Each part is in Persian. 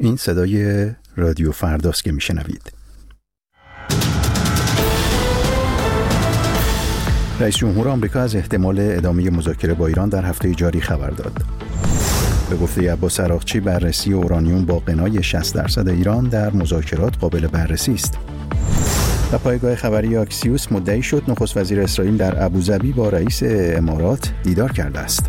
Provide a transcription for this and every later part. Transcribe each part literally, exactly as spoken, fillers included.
این صدای رادیو فرداست که میشنوید. رئیس جمهور آمریکا از احتمال ادامه مذاکره با ایران در هفته جاری خبر داد. به گفته عباس عراقچی بررسی اورانیوم با غنای شصت درصد ایران در مذاکرات قابل بررسی است. و پایگاه خبری آکسیوس مدعی شد نخست وزیر اسرائیل در ابوظبی با رئیس امارات دیدار کرده است.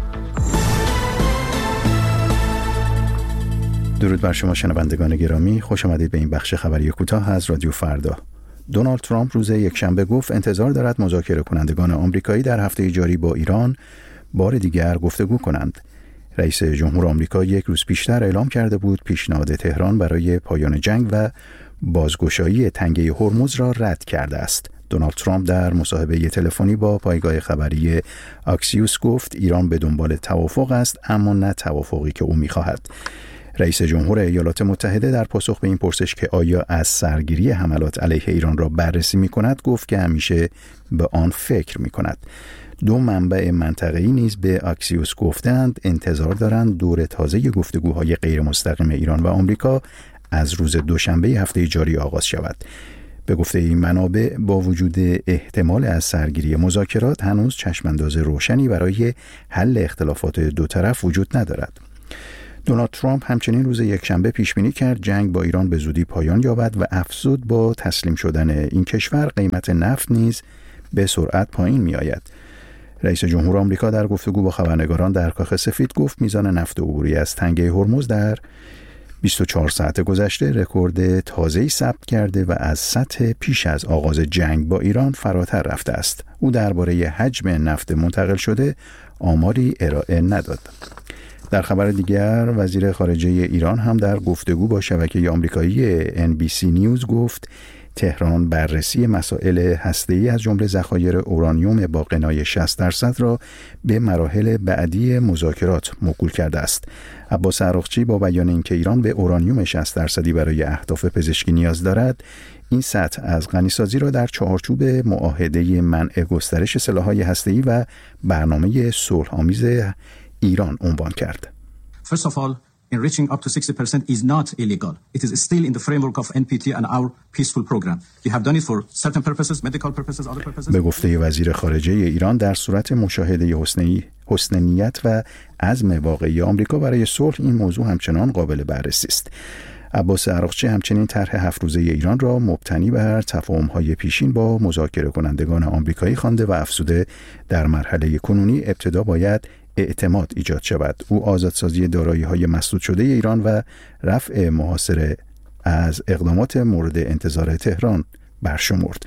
درود بر شما شنوندگان گرامی، خوش آمدید به این بخش خبری کوتاه از رادیو فردا. دونالد ترامپ روز یکشنبه گفت انتظار دارد مذاکره کنندگان آمریکایی در هفته جاری با ایران بار دیگر گفتگو کنند. رئیس جمهور آمریکا یک روز پیشتر اعلام کرده بود پیشنهاد تهران برای پایان جنگ و بازگشایی تنگه هرمز را رد کرده است. دونالد ترامپ در مصاحبه تلفنی با پایگاه خبری آکسیوس گفت ایران به دنبال توافق است، اما نه توافقی که او می‌خواهد. رئیس جمهور ایالات متحده در پاسخ به این پرسش که آیا از سرگیری حملات علیه ایران را بررسی می‌کند گفت که همیشه به آن فکر می‌کند. دو منبع منطقه‌ای نیز به آکسیوس گفتند انتظار دارند دور تازه گفتگوهای غیر مستقیم ایران و آمریکا از روز دوشنبه هفته جاری آغاز شود. به گفته این منابع با وجود احتمال از سرگیری مذاکرات هنوز چشمانداز روشنی برای حل اختلافات دو طرف وجود ندارد. دونالد ترامپ همچنین روز یکشنبه پیش بینی کرد جنگ با ایران به زودی پایان یابد و افزود با تسلیم شدن این کشور قیمت نفت نیز به سرعت پایین می آید. رئیس جمهور آمریکا در گفتگو با خبرنگاران در کاخ سفید گفت میزان نفت عبوری از تنگه هرمز در بیست و چهار ساعت گذشته رکورد تازه‌ای ثبت کرده و از سطح پیش از آغاز جنگ با ایران فراتر رفته است. او درباره حجم نفت منتقل شده آماری ارائه نداد. در خبر دیگر وزیر خارجه ایران هم در گفتگو با شبکه آمریکایی ان بی سی نیوز گفت تهران بررسی مسائل هسته‌ای از جمله ذخایر اورانیوم با غنای شصت درصد را به مراحل بعدی مذاکرات موکول کرده است. عباس عراقچی با بیان اینکه ایران به اورانیوم شصت درصدی برای اهداف پزشکی نیاز دارد، این سطح از غنیسازی را در چارچوب معاهده منع گسترش سلاح‌های هسته‌ای و برنامه صلح‌آمیز ایران عنوان کرد. First of all, enriching up to sixty percent is not illegal. It is still in the framework of ان پی تی and our peaceful program. We have done it for certain purposes, medical purposes, other purposes. به گفته وزیر خارجه ایران در صورت مشاهده حسنی حسن نیت و عزم واقعی آمریکا برای صلح این موضوع همچنان قابل بررسی است. عباس عراقچی همچنین طرح هفت روزه ایران را مبتنی بر تفاهم‌های پیشین با مذاکره کنندگان آمریکایی خوانده و افزوده در مرحله کنونی ابتدا باید اعتماد ایجاد شود. او آزادسازی دارایی‌های مسدود شده ایران و رفع محاصره از اقدامات مورد انتظار تهران برشمرد.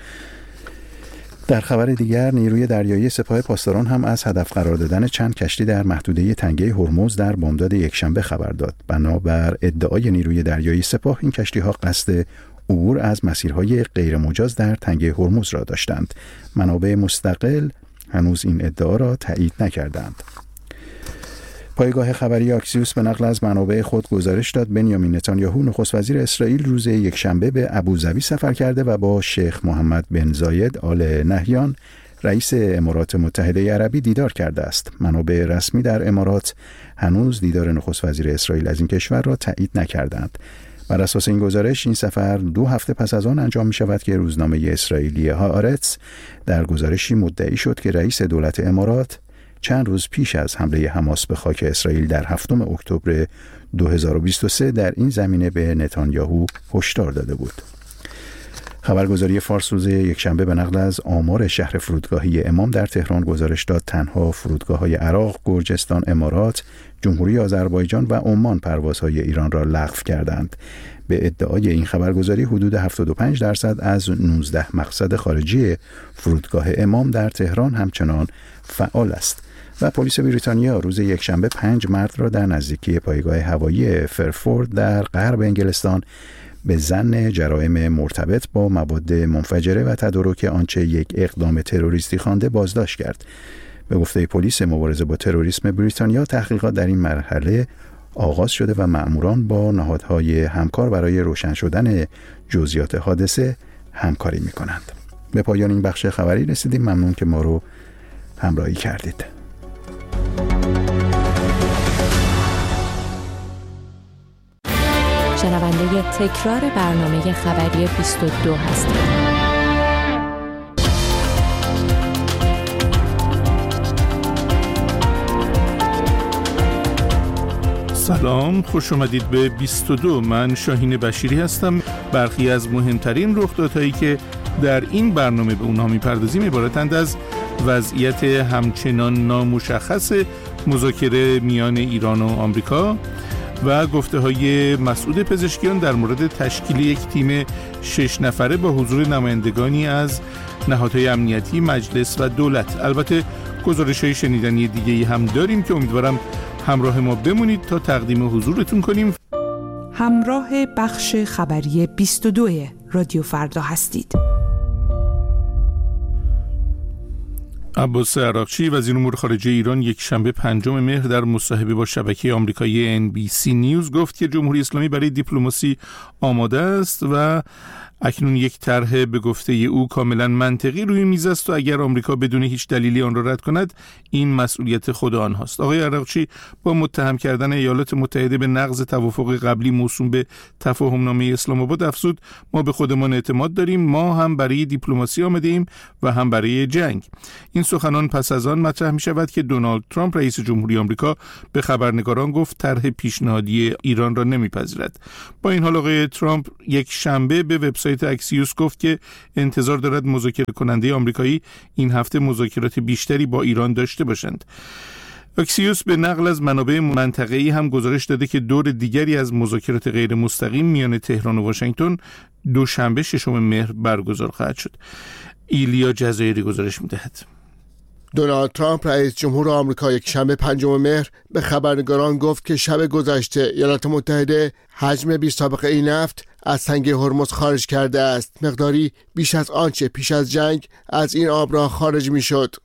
در خبر دیگر نیروی دریایی سپاه پاسداران هم از هدف قرار دادن چند کشتی در محدوده تنگه هرمز در بامداد یکشنبه خبر داد. بنابر ادعای نیروی دریایی سپاه این کشتی‌ها قصد عبور از مسیرهای غیر مجاز در تنگه هرمز را داشتند. منابع مستقل هنوز این ادعا را تایید نکردند. پایگاه خبری آکسیوس به نقل از منابع خود گزارش داد بنیامین نتانیاهو نخست وزیر اسرائیل روز یکشنبه به ابوظبی سفر کرده و با شیخ محمد بن زاید آل نهیان رئیس امارات متحده عربی دیدار کرده است. منابع رسمی در امارات هنوز دیدار نخست وزیر اسرائیل از این کشور را تایید نکردند. بر اساس این گزارش این سفر دو هفته پس از آن انجام می شود که روزنامه اسرائیلی هآرتز در گزارشی مدعی شد که رئیس دولت امارات چند روز پیش از حمله حماس به خاک اسرائیل در هفتم اکتبر دو هزار و بیست و سه در این زمینه به نتانیاهو هشدار داده بود. خبرگزاری فارس روز یکشنبه به نقل از آمار شهر فرودگاهی امام در تهران گزارش داد تنها فرودگاه‌های عراق، گرجستان، امارات، جمهوری آذربایجان و عمان پروازهای ایران را لغو کردند. به ادعای این خبرگزاری حدود هفتاد و پنج درصد از نوزده مقصد خارجی فرودگاه امام در تهران همچنان فعال است. و پلیس بریتانیا روز یکشنبه پنج مرد را در نزدیکی پایگاه هوایی فرفورد در غرب انگلستان به ظن جرائم مرتبط با مواد منفجره و تدارک آنچه یک اقدام تروریستی خوانده بازداشت کرد. به گفته پلیس مبارزه با تروریسم بریتانیا تحقیقات در این مرحله آغاز شده و مأموران با نهادهای همکار برای روشن شدن جزئیات حادثه همکاری می‌کنند. به پایان این بخش خبری رسیدیم. ممنون که ما رو همراهی کردید. شنونده تکرار برنامه خبری بیست و دو هستید. سلام، خوش اومدید به بیست و دو. من شاهین بشیری هستم. برخی از مهمترین رخدادهایی که در این برنامه به اونها میپردازیم عبارتند از وضعیت همچنان نامشخص مذاکره میان ایران و آمریکا و گفته‌های مسعود پزشکیان در مورد تشکیل یک تیم شش نفره با حضور نمایندگانی از نهادهای امنیتی، مجلس و دولت. البته گزارش‌های شنیدنی دیگه‌ای هم داریم که امیدوارم همراه ما بمونید تا تقدیم حضورتون کنیم. همراه بخش خبری بیست و دو رادیو فردا هستید. عباس عراقچی وزیر امور خارجه ایران یک شنبه پنجم مهر در مصاحبه با شبکه آمریکایی ان بی سی نیوز گفت که جمهوری اسلامی برای دیپلماسی آماده است و اکنون یک طرح به گفته او کاملا منطقی روی میز است و اگر آمریکا بدون هیچ دلیلی آن را رد کند این مسئولیت خود آنهاست. آقای عراقچی با متهم کردن ایالات متحده به نقض توافق قبلی موسوم به تفاهمنامه اسلام آباد افزود ما به خودمان اعتماد داریم، ما هم برای دیپلماسی آمده ایم و هم برای جنگ. این سخنان پس از آن مطرح می شود که دونالد ترامپ رئیس جمهوری آمریکا به خبرنگاران گفت طرح پیشنهادی ایران را نمیپذیرد. با این حال آقای ترامپ یک شنبه به وبسایت اکسیوس گفت که انتظار دارد مذاکره کننده آمریکایی این هفته مذاکرات بیشتری با ایران داشته باشند. اکسیوس به نقل از منابع منطقه‌ای هم گزارش داده که دور دیگری از مذاکرات غیر مستقیم میان تهران و واشنگتن دوشنبه ششم مهر برگزار خواهد شد. ایلیا جزایری گزارش می‌دهد. دونالد ترامپ رئیس جمهور آمریکا یک شنبه پنجم مهر به خبرنگاران گفت که شب گذشته ایالات متحده حجم بی سابقه ای نفت از تنگه هرمز خارج کرده است، مقداری بیش از آنچه پیش از جنگ از این آبراه خارج می شد.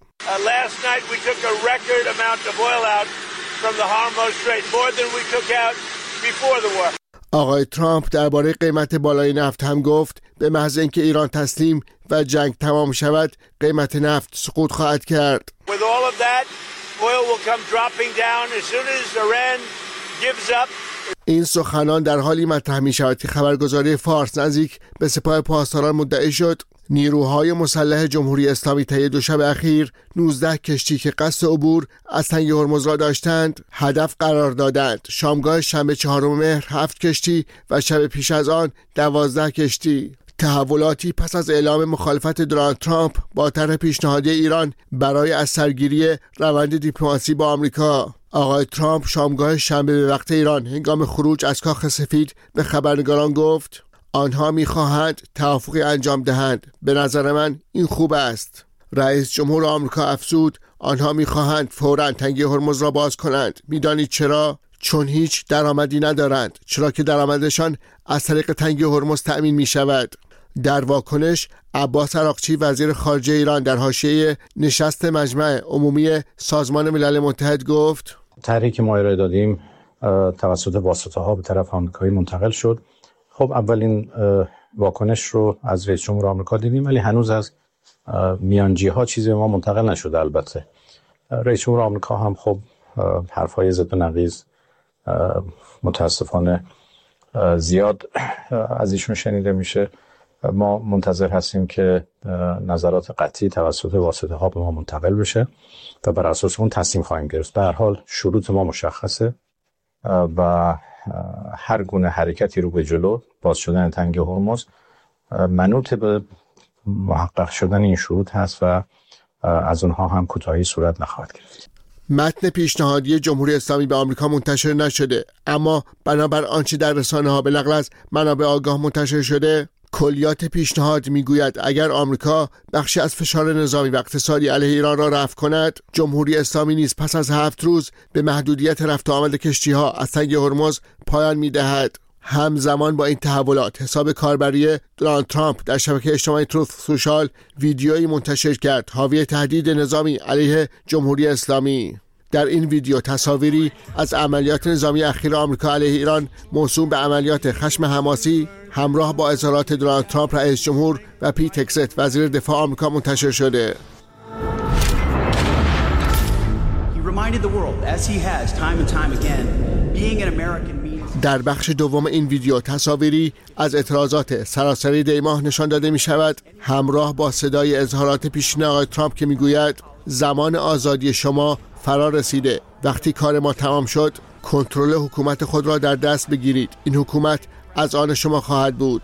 آقای ترامپ درباره قیمت بالای نفت هم گفت به محض اینکه ایران تسلیم و جنگ تمام شود قیمت نفت سقوط خواهد کرد. این سخنان در حالی مطرح می شود که خبرگزاری فارس نزدیک به سپاه پاسداران مدعی شد نیروهای مسلح جمهوری اسلامی طی دو شب اخیر نوزده کشتی که قصد عبور از تنگه هرمز را داشتند هدف قرار دادند. شامگاه شنبه چهارم مهر هفت کشتی و شب پیش از آن دوازده کشتی. تحولاتی پس از اعلام مخالفت دونالد ترامپ با طرح پیشنهادی ایران برای از سرگیری روند دیپلماسی با آمریکا. آقای ترامپ شامگاه شنبه به وقت ایران هنگام خروج از کاخ سفید به خبرنگاران گفت آنها می‌خواهند توافقی انجام دهند. به نظر من این خوب است. رئیس جمهور آمریکا افزود آنها می‌خواهند فوراً تنگه هرمز را باز کنند. می‌دانید چرا؟ چون هیچ درآمدی ندارند، چرا که درآمدشان از طریق تنگه هرمز تأمین می‌شود. در واکنش عباس عراقچی وزیر خارجه ایران در حاشیه نشست مجمع عمومی سازمان ملل متحد گفت طرحی که ما ارائه دادیم توسط واسطه‌ها به طرف آمریکایی منتقل شد. خب اولین واکنش رو از رئیس جمهور آمریکا دیدیم ولی هنوز از میانجی‌ها چیزی به ما منتقل نشده. البته رئیس جمهور آمریکا هم خب حرفای ضد و نقیض متاسفانه زیاد از ایشون شنیده میشه. ما منتظر هستیم که نظرات قطعی توسط واسطه‌ها به ما منتقل بشه و بر اساس اون تصمیم خواهیم گرفت. به هر حال شروط ما مشخصه و هر گونه حرکتی رو به جلو باز شدن تنگ هرمز منوط به محقق شدن این شروط هست و از اونها هم کوتاهی صورت نخواهد گرفت. متن پیشنهادی جمهوری اسلامی به آمریکا منتشر نشده، اما بنابر آنچه در رسانه‌ها به نقل از منابع آگاه منتشر شده کلیات پیشنهاد میگوید اگر آمریکا بخشی از فشار نظامی و اقتصادی علیه ایران را رفع کند، جمهوری اسلامی نیز پس از هفت روز به محدودیت رفت و آمد کشتی‌ها از تنگه هرمز پایان می‌دهد. همزمان با این تحولات حساب کاربری دونالد ترامپ در شبکه اجتماعی تروث سوشال ویدیویی منتشر کرد حاوی تهدید نظامی علیه جمهوری اسلامی. در این ویدیو تصاویری از عملیات نظامی اخیر آمریکا علیه ایران موسوم به عملیات خشم حماسی همراه با اظهارات دونالد ترامپ رئیس جمهور و پیت هگست وزیر دفاع آمریکا منتشر شده. در بخش دوم این ویدیو تصاویری از اعتراضات سراسری دی ماه نشان داده می شود، همراه با صدای اظهارات پیشین آقای ترامپ که می گوید زمان آزادی شما فرا رسیده. وقتی کار ما تمام شد کنترل حکومت خود را در دست بگیرید. این حکومت از آن شما خواهد بود.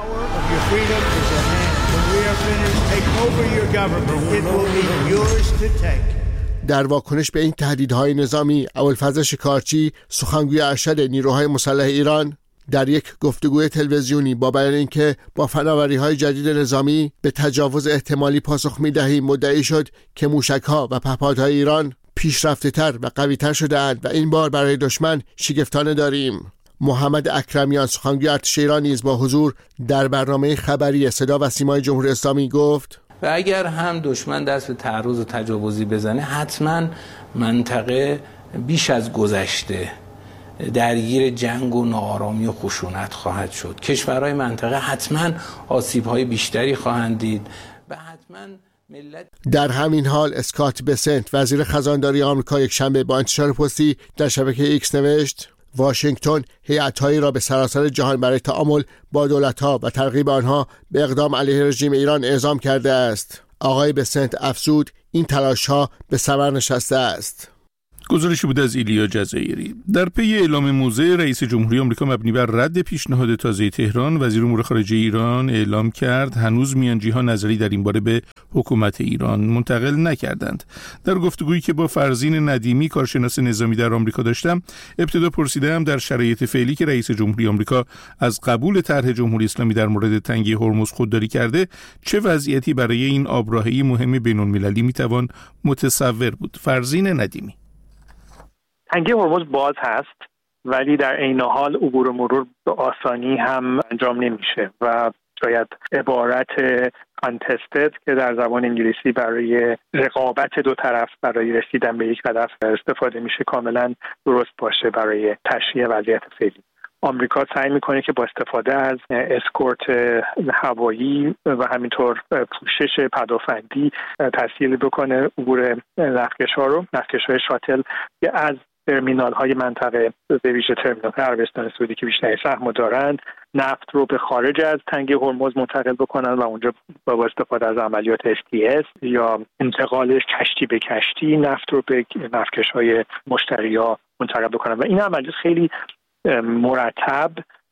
در واکنش به این تهدیدهای نظامی، ابوالفضل شکارچی سخنگوی ارشد نیروهای مسلح ایران در یک گفتگوی تلویزیونی با بیان اینکه با فناوری‌های جدید نظامی به تجاوز احتمالی پاسخ می‌دهیم مدعی شد که موشک‌ها و پهپادهای ایران پیشرفته‌تر و قوی‌تر شده‌اند و این بار برای دشمن شگفتانه داریم. محمد اکرمیان سخنگوی ارتش ایران نیز با حضور در برنامه خبری صدا و سیمای جمهوری اسلامی گفت و اگر هم دشمن دست به تعرض و تجاوزی بزنه حتما منطقه بیش از گذشته درگیر جنگ و ناآرامی و خشونت خواهد شد. کشورهای منطقه حتما آسیب‌های بیشتری خواهند دید و حتما ملت. در همین حال اسکات بسنت وزیر خزانداری آمریکا یک شنبه با انتشار پستی در شبکه ایکس نوشت واشنگتن هیئت‌هایی را به سراسر جهان برای تعامل با دولت‌ها و ترغیب آنها به اقدام علیه رژیم ایران اعزام کرده است. آقای بسنت افزود این تلاش‌ها به ثمر نشسته است. گزارشی بود از ایلیا جزایری. در پی اعلام موضع رئیس جمهوری آمریکا مبنی بر رد پیشنهاد تازه تهران، وزیر امور خارجه ایران اعلام کرد هنوز میانجی‌ها نظری در این باره به حکومت ایران منتقل نکردند. در گفتگویی که با فرزین ندیمی کارشناس نظامی در آمریکا داشتم، ابتدا پرسیدم در شرایط فعلی که رئیس جمهوری آمریکا از قبول طرح جمهوری اسلامی در مورد تنگی هرمز خودداری کرده، چه وضعیتی برای این آبراهه مهم بین‌المللی میتوان متصور بود. فرزین ندیمی: تنگی هرمز باز هست ولی در عین حال عبور و مرور به آسانی هم انجام نمیشه و شاید عبارت contested که در زبان انگلیسی برای رقابت دو طرف برای رسیدن به یک هدف استفاده میشه کاملا درست باشه برای تشریح وضعیت فعلی. آمریکا سعی میکنه که با استفاده از اسکورت هوایی و همینطور پوشش پدافندی تسهیل بکنه عبور نفتکش‌ها رو، نفتکش‌های شاتل که از ترمینال های منطقه به ویژه ترمینال عربستان سعودی که بیشتر سهم دارند نفت رو به خارج از تنگه هرمز منتقل بکنن و اونجا با استفاده از عملیات اس تی اس یا انتقال کشتی به کشتی نفت رو به نفتکش‌های مشتری‌ها منتقل بکنن و این عملیات خیلی مرتب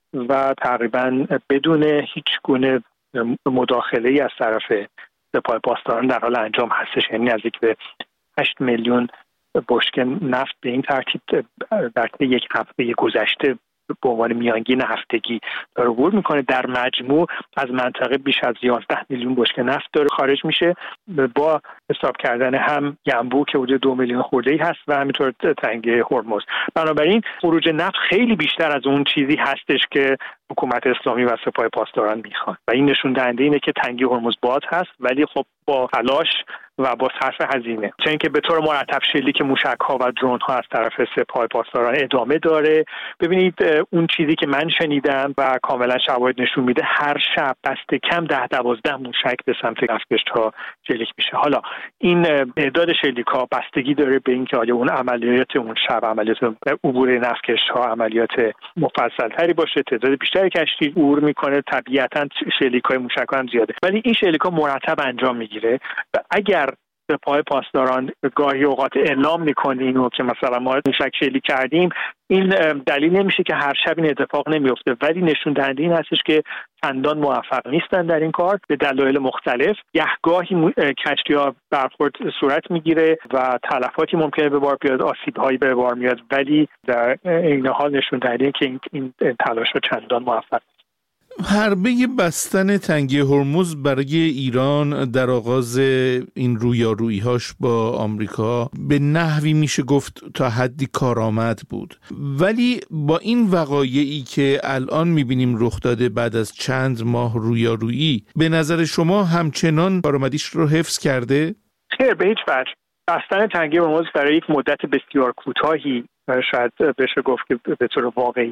و تقریبا بدون هیچ گونه مداخله‌ای از طرف سپاه پاسداران در حال انجام هستش. یعنی نزدیک به هشت میلیون بشکه نفت به این ترتیب در یک هفته گذشته به عنوان میانگین هفتگی داره عبور میکنه. در مجموع از منطقه بیش از یازده میلیون بشکه نفت داره خارج میشه با حساب کردن هم ینبوع که حدود دو میلیون خورده‌ای هست و همینطور تنگه هرمز. بنابراین خروج نفت خیلی بیشتر از اون چیزی هستش که حکومت اسلامی و سپاه پاسداران میخوان و این نشون دهنده اینه که تنگه هرمز باز هست ولی خب با تلاش و با صرف هزینه، چون که به طور مرتب شلیک موشک‌ها و درون‌ها از طرف سپاه پاسداران ادامه داره. ببینید اون چیزی که من شنیدم و کاملا شواهد نشون میده هر شب دست کم ده دوازده موشک به سمت نفتکش‌ها شلیک میشه. حالا این تعداد شلیک‌ها بستگی داره به اینکه آیا اون عملیات اون شب عملیات عبور نفتکش‌ها عملیات مفصل‌تری باشه، تعداد بیشتری کشتی عبور میکنه، طبیعتاً شلیک‌های موشک‌ها هم زیاده ولی این شلیک‌ها مرتب انجام میگیره و اگر سپاه پاسداران گاهی اوقات اعلام میکنین و که مثلا ما موشک شلیک کردیم، این دلیل نمیشه که هر شب این اتفاق نمیفته ولی نشون دهنده این هستش که چندان موفق نیستن در این کار به دلایل مختلف. گاهی کشتی‌ها برخورد صورت میگیره و تلفاتی ممکنه به بار بیاد، آسیب‌هایی به بار میاد ولی در این حال نشون دهنده که این تلاش‌ها چندان موفق حربه بستن تنگه هرمز برای ایران در آغاز این رویارویی‌هاش با آمریکا به نحوی میشه گفت تا حدی کارآمد بود، ولی با این وقایعی که الان میبینیم رخ داده بعد از چند ماه رویارویی، به نظر شما همچنان کارآمدیش رو حفظ کرده؟ خیر، به هیچ وجه. بستن تنگه هرمز برای یک مدت بسیار کوتاهی شاید بشه گفت که به طور واقعی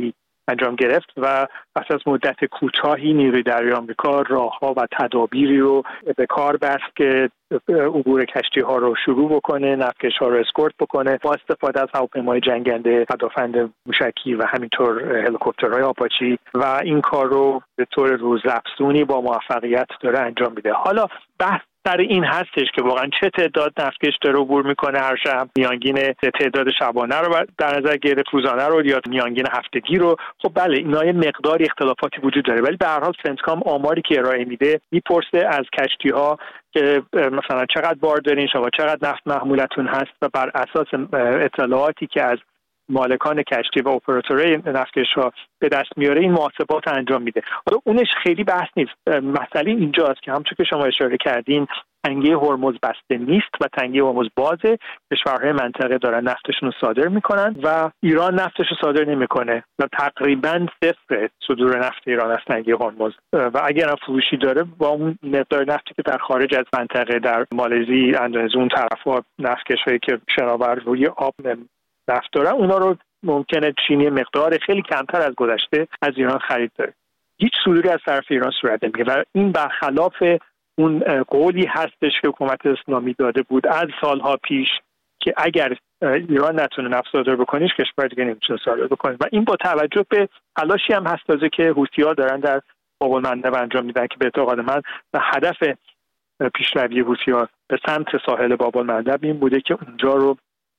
انجام گرفت و پس از مدت کوتاهی نیروی دریایی آمریکا راهها و تدابیری رو به کار بست که عبور کشتی ها رو شروع بکنه، نفتکش ها رو اسکورت بکنه با استفاده از هواپیمای جنگنده پدافند موشکی و همینطور هلیکوپترهای آپاچی و این کار رو به طور روزافزونی با موفقیت داره انجام میده. حالا بحث در این هستش که واقعا چه تعداد نفتکش داره عبور میکنه هر شب، میانگین تعداد شبانه رو در نظر گرفت، روزانه رو یا میانگین هفتگی رو. خب بله اینا یه مقداری اختلافاتی وجود داره، ولی به هر حال سنتکام آماری که ارائه میده میپرسه از کشتی ها که مثلا چقدر بار دارین شما، چقدر نفت محمولتون هست و بر اساس اطلاعاتی که از مالکان کشتی و اپراتورهای نفتکش‌ها به دست میاره این محاسبات انجام میده. حالا اونش خیلی بحث نیست. مسئله اینجاست که همونطور که شما اشاره کردین تنگه هرمز بسته نیست و تنگه هرمز بازه، کشورهای منطقه دارن نفتشون رو صادر میکنن و ایران نفتش رو صادر نمیکنه و تقریبا صفر صدور نفت ایران از تنگه هرمز و اگر هم فروشی داره با اون مقدار نفتی که در خارج از منطقه در مالزی، اندونزی اون طرفا نفتکش‌هایی که شناور روی آب نفت دارن اونا رو ممکنه چینی مقدار خیلی کمتر از گذشته از ایران خرید داره. هیچ صدوری از طرف ایران صورت نمیگیره و این برخلاف اون قولی هستش که حکومت اسلامی داده بود از سالها پیش که اگر ایران نتونه نفت صادر بکنه کشور دیگه نمیتونه صادر بکنه و این با توجه به تلاشی هم هست تازه که حوثی‌ها دارن در باب المندب انجام میدن که به اعتقاد من هدف پیشروی حوثی‌ها به سمت ساحل باب المندب این بوده که اونجا رو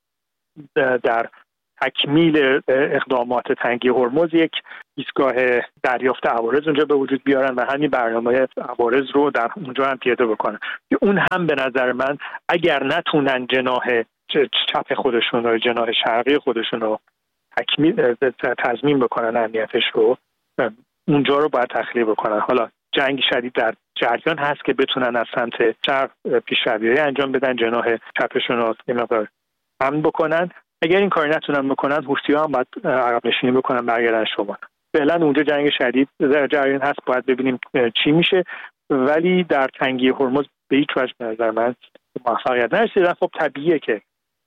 در تکمیل اقدامات تنگی هرمز یک ایستگاه دریافت عوارض اونجا به وجود بیارن و همین برنامه عوارض رو در اونجا هم پیاده بکنن. اون هم به نظر من اگر نتونن جناح چپ خودشون رو، جناح شرقی خودشون رو تکمیل تضمین بکنن امنیتش رو، اونجا رو باید تخلیه بکنن. حالا جنگ شدید در جریان هست که بتونن از سمت شرق پیشروی‌های انجام بدن، جناح چپشون رو نمی‌دونم امن بکنن. اگر این کاری نتونن بکنن حوثی‌ها هم باید عقب نشینی بکنن برگردن شمال. فعلا اونجا جنگ شدید در جریان هست، باید ببینیم چی میشه، ولی در تنگی هرمز به هیچ وجه به نظر من موفقیت نرسیدن. خب طبیعیه که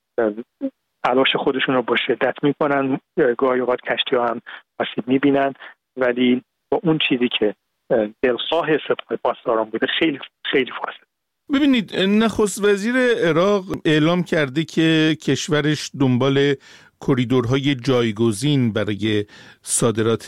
تلاش خودشون رو با شدت میکنن، گاهی اوقات کشتی‌ها هم آسیب میبینن، ولی با اون چیزی که دلخواه سپاه پاسداران بوده خیلی خیلی فاصله. ببینید نخست وزیر عراق اعلام کرده که کشورش دنبال کریدورهای جایگزین برای صادرات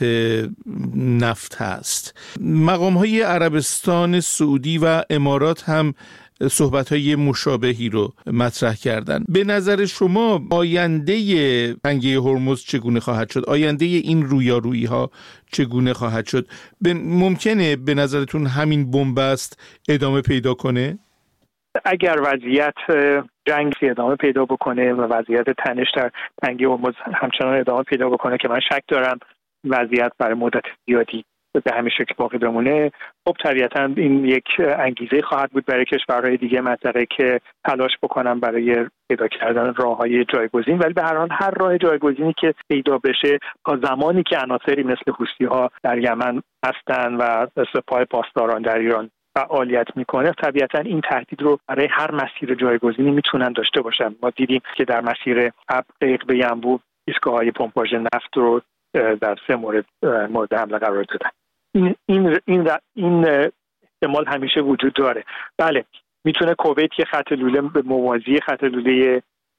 نفت هست. مقام‌های عربستان سعودی و امارات هم صحبت‌های مشابهی رو مطرح کردن. به نظر شما آینده تنگه هرمز چگونه خواهد شد؟ آینده این رویارویی‌ها چگونه خواهد شد؟ ممکنه به نظرتون همین بنبست ادامه پیدا کنه؟ اگر وضعیت جنگ ادامه پیدا بکنه و وضعیت تنش در تنگه هرمز همچنان ادامه پیدا بکنه که من شک دارم وضعیت برای مدت زیادی به همین شکل باقی بمونه، خب طبیعتاً این یک انگیزه خواهد بود برای کشورهای دیگه منطقه که تلاش بکنن برای پیدا کردن راههای جایگزین. ولی به هر حال هر راه جایگزینی که پیدا بشه تا زمانی که عناصری مثل حوثی‌ها در یمن هستن و سپاه پاسداران در ایران فعالیت میکنه، طبیعتاً این تهدید رو برای هر مسیر جایگزینی میتونن داشته باشن. ما دیدیم که در مسیر ابق به ینبوع ایستگاه‌های پمپاژ نفت رو در سه مورد مورد حمله قرار دادن. این این این این احتمال همیشه وجود داره. بله میتونه کویت که خط لوله به موازی خط لوله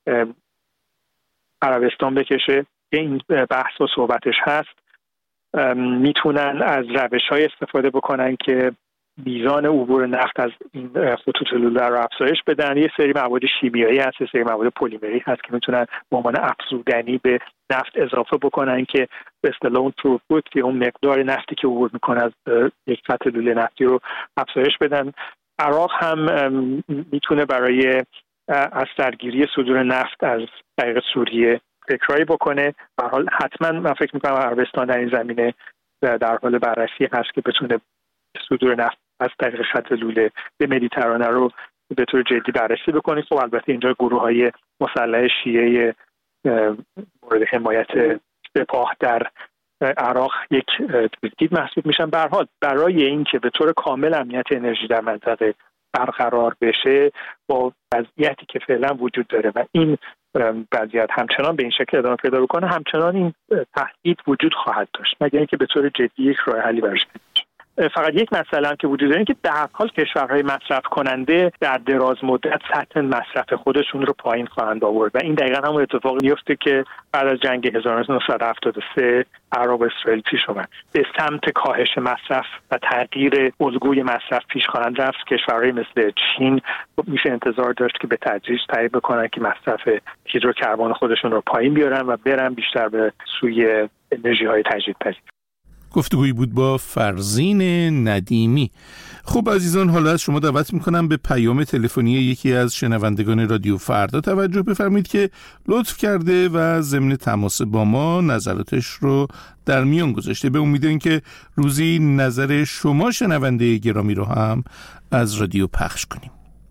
عربستان بکشه که این بحث و صحبتش هست. میتونن از روش‌های استفاده بکنن که میزان عبور نفت از این خطوط لوله رو افزایش بدن. یه سری مواد شیمیایی هست، یه سری مواد پلیمری هست که میتونن به عنوان افزودنی به نفت اضافه بکنن که به اصطلاح اون تروپوت که اون مقدار نفتی که عبور میکنه از یک خط لوله نفتی رو افزایش بدن. عراق هم میتونه برای از درگیری صدور نفت از طریق سوریه فکرایی بکنه. به هر حال حتما من فکر میکنم عربستان در این زمینه در حال بررسی هست که بتونه صدور نفت از طریق خط لوله به مدیترانه رو به طور جدی بررسی بکنید. خب البته اینجا گروه‌های مسلح شیعه مورد حمایت سپاه در عراق یک تهدید محسوب میشن. به هر حال برای اینکه به طور کامل امنیت انرژی در منطقه برقرار بشه با وضعیتی که فعلا وجود داره و این وضعیت همچنان به این شکل ادامه پیدا بکنه، همچنان این تهدید وجود خواهد داشت مگر اینکه به طور جدی یک راه حلی براش پیدا بشه. فقط یک مسئله هم که وجود داره که در حال کشورهای مصرف کننده در دراز مدت سطح مصرف خودشون رو پایین خواهند آورد و این دقیقاً همون اتفاق میفته که بعد از جنگ هزار و نهصد و هفتاد و سه عراق و اسرائیل پیش اومد. به سمت کاهش مصرف و تغییر الگوی مصرف پیش خواهند رفت. کشورهای مثل چین میشه انتظار داشت که به تدریج تعیین بکنن که مصرف هیدروکربن خودشون رو پایین بیارن و برن بیشتر به سوی انرژی‌های تجدیدپذیر. گفتگویی بود با فرزین ندیمی. خب عزیزان، حالا از شما دعوت میکنم به پیام تلفنی یکی از شنوندگان رادیو فردا توجه بفرمایید که لطف کرده و ضمن تماس با ما نظراتش رو در میان گذاشته. به امید اینکه روزی نظر شما شنونده گرامی رو هم از رادیو پخش کنیم.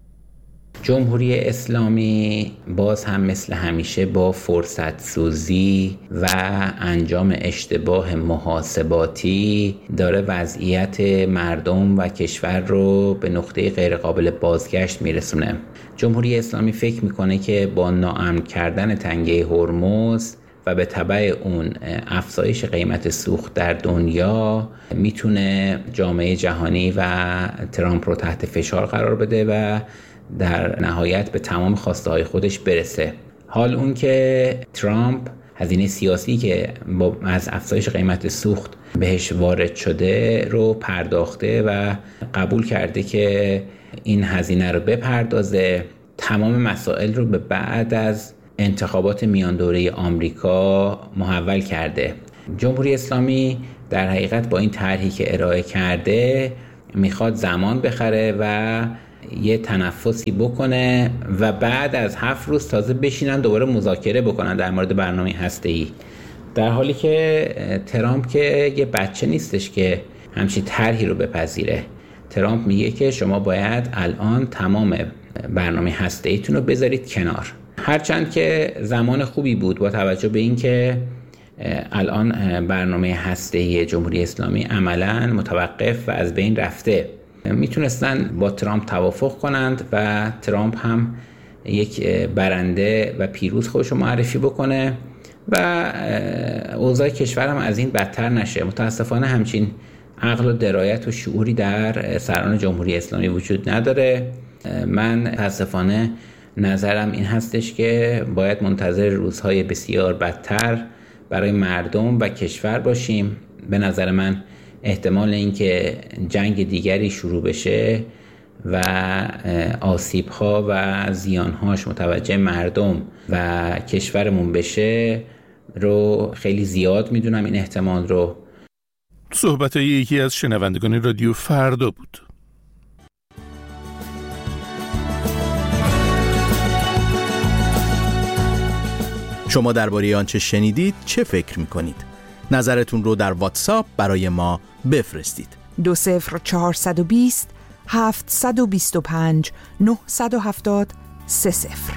جمهوری اسلامی باز هم مثل همیشه با فرصت سوزی و انجام اشتباه محاسباتی داره وضعیت مردم و کشور رو به نقطه غیر قابل بازگشت میرسونه. جمهوری اسلامی فکر میکنه که با ناامن کردن تنگه هرمز و به تبع اون افزایش قیمت سوخت در دنیا میتونه جامعه جهانی و ترامپ رو تحت فشار قرار بده و در نهایت به تمام خواسته های خودش برسه. حال اون که ترامپ هزینه سیاسی که با از افزایش قیمت سوخت بهش وارد شده رو پرداخته و قبول کرده که این هزینه رو بپردازه، تمام مسائل رو به بعد از انتخابات میان دوره آمریکا محول کرده. جمهوری اسلامی در حقیقت با این طرحی که ارائه کرده میخواد زمان بخره و یه تنفسی بکنه و بعد از هفت روز تازه بشینن دوباره مذاکره بکنن در مورد برنامه هسته‌ای، در حالی که ترامپ که یه بچه نیستش که همچین طرحی رو بپذیره. ترامپ میگه که شما باید الان تمام برنامه هسته‌ایتون رو بذارید کنار. هرچند که زمان خوبی بود با توجه به این که الان برنامه هسته‌ای جمهوری اسلامی عملاً متوقف و از بین رفته، میتونستن با ترامپ توافق کنند و ترامپ هم یک برنده و پیروز خودش رو معرفی بکنه و اوضاع کشور هم از این بدتر نشه. متاسفانه همچین عقل و درایت و شعوری در سران جمهوری اسلامی وجود نداره. من متاسفانه نظرم این هستش که باید منتظر روزهای بسیار بدتر برای مردم و کشور باشیم. به نظر من احتمال اینکه جنگ دیگری شروع بشه و آسیب‌ها و زیان‌هاش متوجه مردم و کشورمون بشه رو خیلی زیاد میدونم. این احتمال رو. صحبت‌های یکی از شنوندگان رادیو فردا بود. شما درباره آنچه شنیدید چه فکر می‌کنید؟ نظرتون رو در واتساپ برای ما بفرستید. دو صفر چهارصد و بیست هفتصد و بیست و پنج نهصد و هفتاد سه صفر.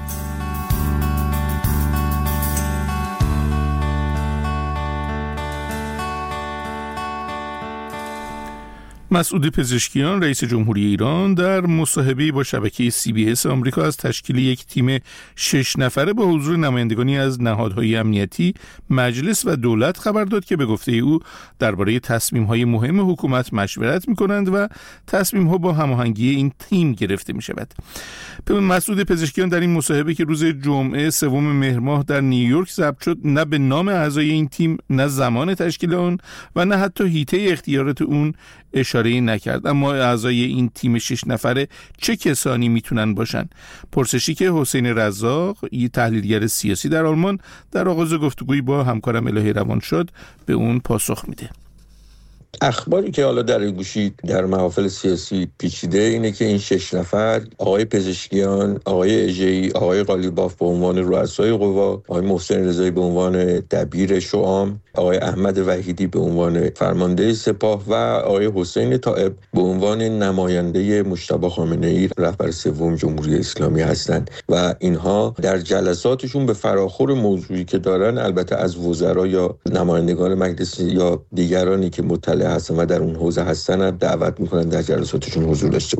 مسعود پزشکیان رئیس جمهوری ایران در مصاحبه‌ای با شبکه سی بی اس آمریکا از تشکیل یک تیم شش نفره با حضور نمایندگانی از نهادهای امنیتی، مجلس و دولت خبر داد که به گفته او درباره تصمیم‌های مهم حکومت مشورت می‌کنند و تصمیم‌ها با هماهنگی این تیم گرفته می‌شود. مسعود پزشکیان در این مصاحبه که روز جمعه سوم مهر ماه در نیویورک ضبط شد، نه به نام اعضای این تیم، نه زمان تشکیل آن و نه حتی حیطه اختیارات اون اشاره نکرد. اما اعضای این تیم شش نفره چه کسانی میتونن باشن؟ پرسشی که حسین رزاق، یک تحلیلگر سیاسی در آلمان، در آغاز گفتگوی با همکارم الهی روانشاد به اون پاسخ میده. اخباری که حالا در گوشی در محافل سیاسی پیچیده اینه که این شش نفر، آقای پزشکیان، آقای اژه‌ای، آقای قالیباف به عنوان رؤسای قوا، آقای محسن رضایی به عنوان دبیر شعام، آقای احمد وحیدی به عنوان فرمانده سپاه و آقای حسین طائب به عنوان نماینده مجتبی خامنه‌ای رهبر سوم جمهوری اسلامی هستند و اینها در جلساتشون به فراخور موضوعی که دارن البته از وزرا یا نمایندگان مجلس یا دیگرانی که مطلع هستن و در اون حوزه هستن دعوت میکنن در جلساتشون حضور داشته باشن.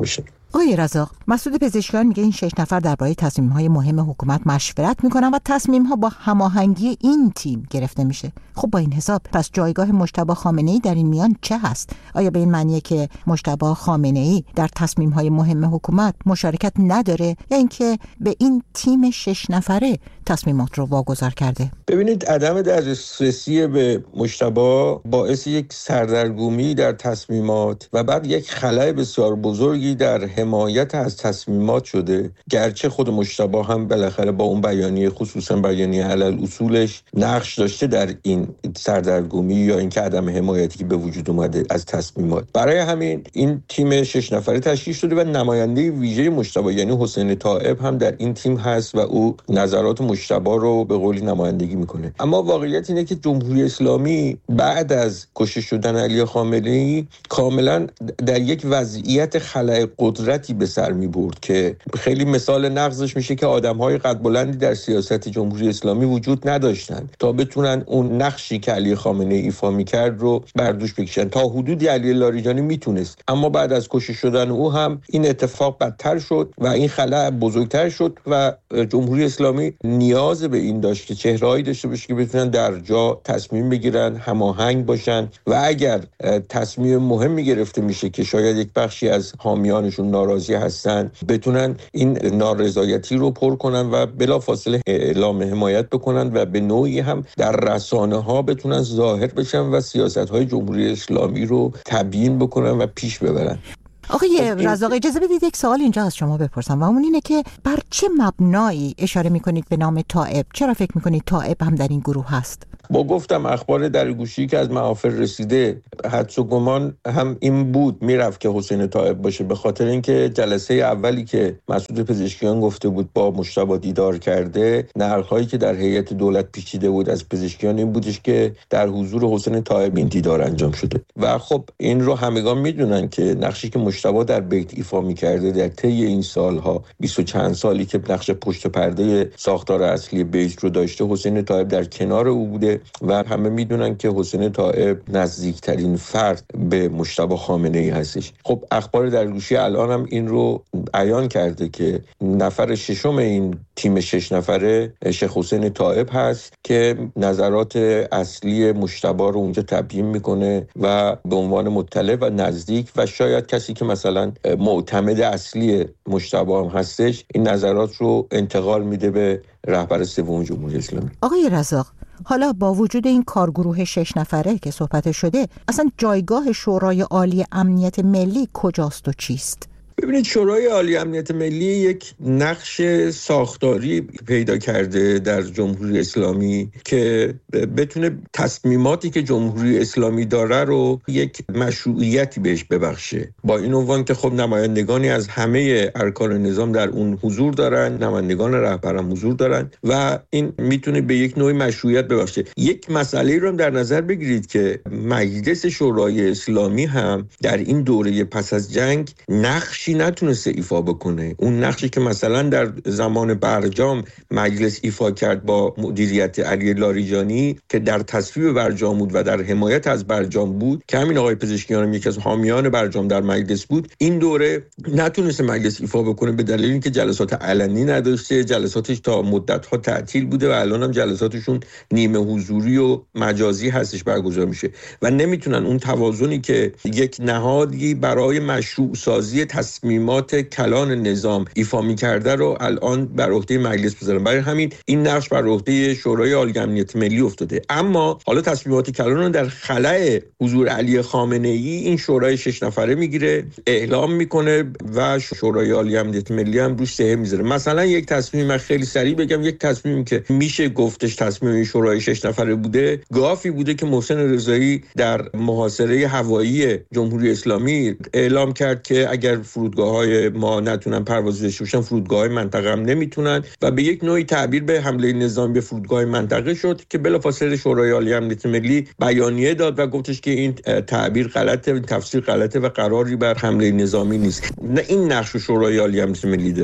آقای رزاق، مسعود پزشکیان میگه این شش نفر درباره تصمیم‌های مهم حکومت مشورت میکنن و تصمیم‌ها با هماهنگی این تیم گرفته میشه. خب با این حساب پس جایگاه مجتبی خامنه‌ای در این میان چه هست؟ آیا به این معنیه که مجتبی خامنه‌ای در تصمیم‌های مهم حکومت مشارکت نداره یا اینکه به این تیم شش نفره تصمیمات رو واگذار کرده؟ ببینید، عدم دسترسی به مجتبی باعث یک سردرگمی در تصمیمات و بعد یک خلأ بسیار بزرگی در حمایت از تصمیمات شده. گرچه خود مجتبی هم بالاخره با اون بیانیه، خصوصا بیانیه علل اصولش، نقش داشته در این سردرگمی یا اینکه عدم حمایتی که به وجود اومده از تصمیمات. برای همین این تیم شش نفره تشکیل شده و نماینده ویژه مجتبی یعنی حسین طایب هم در این تیم هست و او نظرات مجتبی رو به قولی نمایندگی میکنه. اما واقعیت اینه که جمهوری اسلامی بعد از کشته شدن علی خامنه‌ای کاملا در یک وضعیت خلأ قدرتی به سر میبرد که خیلی مثال نقضش میشه که آدم‌های قد بلندی در سیاست جمهوری اسلامی وجود نداشتن تا بتونن اون نقشی که علی خامنه‌ای ایفا میکرد رو بر دوش بکشن. تا حدودی علی لاریجانی میتونست، اما بعد از کشته شدن او هم این اتفاق بدتر شد و این خلأ بزرگتر شد و جمهوری اسلامی نیاز به این داشت که چهرهایی داشته باشه که بتونن در جا تصمیم بگیرن، هماهنگ باشن و اگر تصمیم مهمی گرفته میشه که شاید یک بخشی از حامیانشون ناراضی هستن، بتونن این نارضایتی رو پر کنن و بلافاصله اعلام حمایت بکنن و به نوعی هم در رسانه ها بتونن ظاهر بشن و سیاست های جمهوری اسلامی رو تبیین بکنن و پیش ببرن. آقای رزاق، اجازه بدید یک سوال اینجا از شما بپرسم و اون اینه که بر چه مبنایی اشاره میکنید به نام طایب؟ چرا فکر میکنید طایب هم در این گروه هست؟ با گفتم اخبار درگوشی که از محافل رسیده، حدس و گمان هم این بود میرفت که حسین طایب باشه، به خاطر اینکه جلسه اولی که مسعود پزشکیان گفته بود با مجتبی دیدار کرده، نقل‌هایی که در هیئت دولت پیچیده بود از پزشکیان این بودش که در حضور حسین طایب این دیدار انجام شده و خب این رو همگان میدونن که نقشی که مجتبی در بیت ایفا می‌کرده در طی این سالها، بیست و چند سالی که نقش پشت پرده ساختار اصلی بیت رو داشته، حسین طایب در کنار او بوده و همه میدونن که حسین طایب نزدیکترین فرد به مجتبی خامنه‌ای هستش. خب اخبار درگوشی الان هم این رو عیان کرده که نفر ششم این تیم شش نفره شیخ حسین طایب هست که نظرات اصلی مجتبی رو اونجا تبیین میکنه و به عنوان مطلع و نزدیک و شاید کسی که مثلا معتمد اصلی مجتبی هم هستش، این نظرات رو انتقال میده به رهبر سوم جمهوری اسلامی. آقای رزاق، حالا با وجود این کارگروه شش نفره که صحبت شده، اصلا جایگاه شورای عالی امنیت ملی کجاست و چیست؟ ببینید، شورای عالی امنیت ملی یک نقش ساختاری پیدا کرده در جمهوری اسلامی که بتونه تصمیماتی که جمهوری اسلامی داره رو یک مشروعیتی بهش ببخشه، با این عنوان که خب نمایندگانی از همه ارکان نظام در اون حضور دارن، نمایندگان رهبران حضور دارن و این میتونه به یک نوع مشروعیت ببخشه. یک مسئله رو هم در نظر بگیرید که مجلس شورای اسلامی هم در این دوره پس از جنگ نقش نتونسته ایفا بکنه. اون نقشی که مثلا در زمان برجام مجلس ایفا کرد با مدیریت علی لاریجانی که در تصویب برجام بود و در حمایت از برجام بود که همین آقای پزشکیان هم یکی از حامیان برجام در مجلس بود، این دوره نتونسته مجلس ایفا بکنه به دلیل اینکه جلسات علنی نداشته، جلساتش تا مدت‌ها تعطیل بوده و الان هم جلساتشون نیمه حضوری و مجازی هستش برگزار میشه و نمیتونن اون توازنی که یک نهادی برای مشروع سازی تصمیمات کلان نظام ایفا می‌کرده رو الان بر عهده مجلس بذارن. برای همین این نقش بر عهده شورای عالی امنیت ملی افتاده. اما حالا تصمیمات کلان رو در خلأ حضور علی خامنه‌ای این شورای شش نفره میگیره، اعلام میکنه و شورای عالی امنیت ملی هم روش سهم میذاره. مثلا یک تصمیم خیلی سریع بگم، یک تصمیم که میشه گفتش تصمیم این شورای شش نفره بوده، گافی بوده که محسن رضایی در محاصره هوایی جمهوری اسلامی اعلام کرد که اگر فرودگاه‌های ما نتونن پرواز داشته باشن، فرودگاه‌های منطقه هم نمیتونن و به یک نوعی تعبیر به حمله نظامی به فرودگاه منطقه شد که بلافاصله شورای عالی امنیت ملی بیانیه داد و گفتش که این تعبیر غلطه، این تفسیر غلطه و قراری بر حمله نظامی نیست. نه این نقش شورای عالی امنیت ملی داره.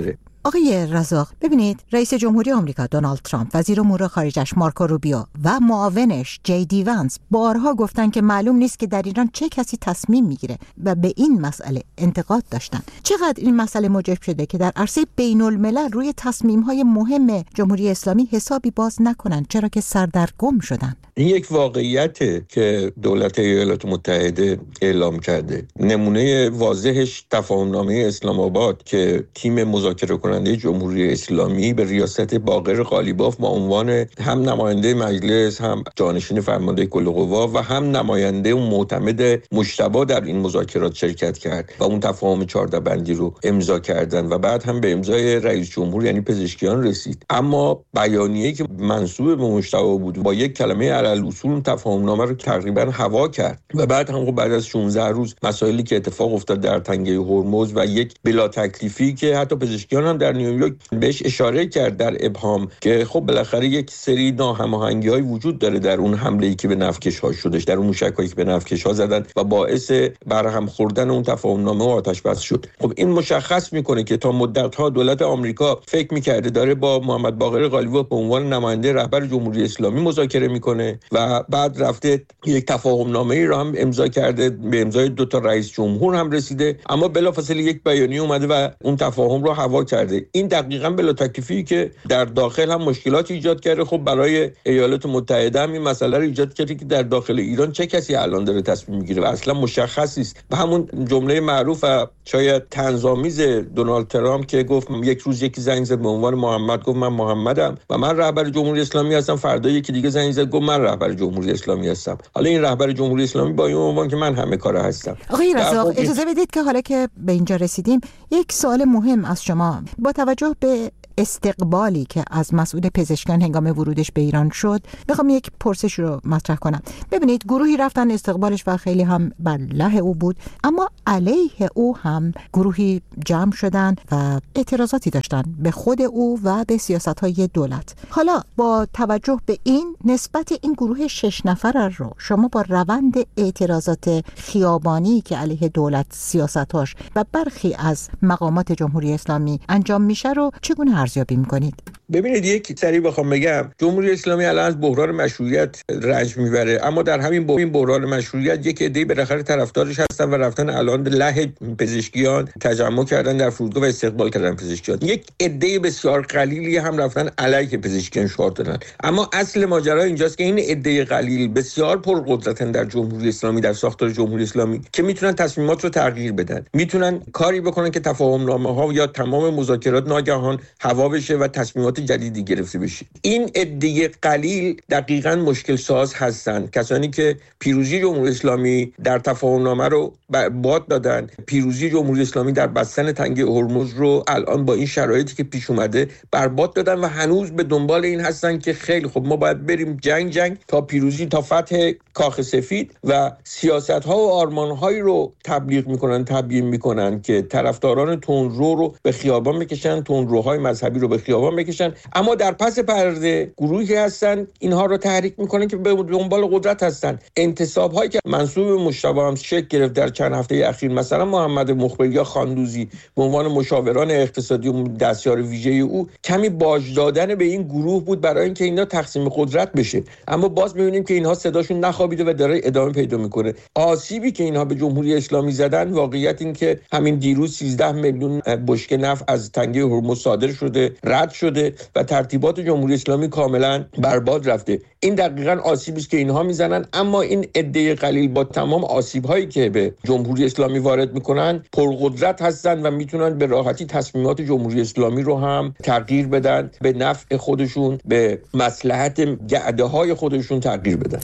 آقای رزاق، ببینید رئیس جمهوری آمریکا دونالد ترامپ، وزیر امور خارجش مارکو روبیو و معاونش جی دی ونس بارها گفتن که معلوم نیست که در ایران چه کسی تصمیم میگیره و به این مسئله انتقاد داشتن. چقدر این مسئله موجب شده که در عرصه بین الملل روی تصمیم‌های مهم جمهوری اسلامی حسابی باز نکنن، چرا که سردرگم شدن؟ این یک واقعیته که دولت ایالات متحده اعلام کرده. نمونه واضحش تفاهمنامه اسلام آباد که تیم مذاکره کننده جمهوری اسلامی به ریاست باقر قالیباف با عنوان هم نماینده مجلس، هم جانشین فرمانده کل قوا و هم نماینده و معتمد مجتبی در این مذاکرات شرکت کرد و اون تفاهم چهارده بندی رو امضا کردن و بعد هم به امضای رئیس جمهور یعنی پزشکیان رسید. اما بیانیه‌ای که منسوب به مجتبی بود با یک کلمه علل اصول تفاهمنامه رو تقریبا هوا کرد و بعد هم بعد از شانزده روز مسائلی که اتفاق افتاد در تنگه هرمز و یک بلا تکلیفی که حتی پزشکیان هم در نیویورک بهش اشاره کرد در ابهام که خب بالاخره یک سری ناهماهنگی‌های وجود داره در اون حمله‌ای که به نفتکش‌ها شدش، در اون موشک‌هایی که به نفتکش‌ها زدن و باعث برهم خوردن اون تفاهمنامه و آتش بس شد. خب این مشخص میکنه که تا مدت‌ها دولت آمریکا فکر می‌کرده داره با محمد باقر قالیباف به عنوان نماینده رهبر جمهوری اسلامی مذاکره میکنه و بعد رفته یک تفاهمنامه‌ای را هم امضا کرده، به امضای دو تا رئیس جمهور هم رسیده، اما بلافاصله یک بیانیه اومده و اون تفاهم رو هوا کرده. این دقیقاً بلا تکلیفی که در داخل هم مشکلات ایجاد کرده. خب برای ایالات متحده هم این مسئله رو ایجاد کرده که در داخل ایران چه کسی الان داره تصمیم میگیره و اصلا مشخص نیست. و همون جمله معروف و شاید طنزآمیز دونالد ترامپ که گفت یک روز یکی زنگ زد به عنوان محمد، گفت من محمدم و من رهبر جمهوری اسلامی هستم، فردا یکی دیگه زنگ زد گفت من رهبر جمهوری اسلامی هستم. حالا این رهبر جمهوری اسلامی با این عنوان که من همه کاره هستم. آقای رزاق اجازه بدید که حالا که به اینجا رسیدیم یک سوال مهم از شما با توجه به استقبالی که از مسئول پزشکان هنگام ورودش به ایران شد میخوام یک پرسش رو مطرح کنم. ببینید گروهی رفتن استقبالش و خیلی هم بله او بود، اما علیه او هم گروهی جمع شدن و اعتراضاتی داشتن به خود او و به سیاست‌های دولت. حالا با توجه به این نسبت این گروه شش نفر رو شما با روند اعتراضات خیابانی که علیه دولت، سیاستاش و برخی از مقامات جمهوری اسلامی انجام میشه رو چگونه ارزیابی میکنید؟ ببینید یک سری بخوام بگم جمهوری اسلامی الان از بحران مشروعیت رنج میبره، اما در همین این بحران مشروعیت یک عده بالاخره طرفدارش هستن و رفتن الان له پزشکیان تجمع کردن در فرودگاه و استقبال کردن پزشکیان. یک عده بسیار قلیلی هم رفتن علیه پزشکیان شعار دادن. اما اصل ماجرا اینجاست که این عده قلیل بسیار پرقدرتن در جمهوری اسلامی، در ساختار جمهوری اسلامی که میتونن تصمیمات رو تغییر بدن، میتونن کاری بکنن که تفاهمنامه‌ها یا تمام مذاکرات ناگهان هوا بشه و تصمیمات جدیدی گرفته بشه. این عده قلیل دقیقاً مشکل ساز هستن، کسانی که پیروزی جمهوری اسلامی در تفاهمنامه رو باد دادن، پیروزی جمهوری اسلامی در بستن تنگه هرمز رو الان با این شرایطی که پیش اومده برباد دادن و هنوز به دنبال این هستن که خیلی خب ما باید بریم جنگ جنگ تا پیروزی، تا فتح کاخ سفید و سیاست‌ها و آرمان‌هایی رو تبلیغ میکنن، تبیین میکنن که طرفداران تندرو رو به خیابان بکشن، تندروهای مذهبی رو به خیابان بکشن، اما در پس پرده گروهی هستن اینها رو تحریک میکنن که به دنبال قدرت هستن. انتصاب‌هایی که منسوب به مجتبی هم شکل گرفت در چند هفته اخیر، مثلا محمد مخبری یا خاندوزی به عنوان مشاوران اقتصادی و دستیار ویژه او، کمی باج دادن به این گروه بود برای اینکه اینا تقسیم قدرت بشه، اما باز می‌بینیم که اینها صداشون نخوابیده و داره ادامه پیدا میکنه. آسیبی که اینها به جمهوری اسلامی زدن، واقعیت این که همین دیروز سیزده میلیون بشکه نفت از تنگه هرمز صادر شده، رد شده و ترتیبات جمهوری اسلامی کاملا برباد رفته. این دقیقاً آسیبی است که اینها میزنن، اما این عده قلیل با تمام آسیب‌هایی که به جمهوری اسلامی وارد میکنن پرقدرت هستن و میتونن به راحتی تصمیمات جمهوری اسلامی رو هم تغییر بدن، به نفع خودشون، به مصلحت گعده‌های خودشون تغییر بدن.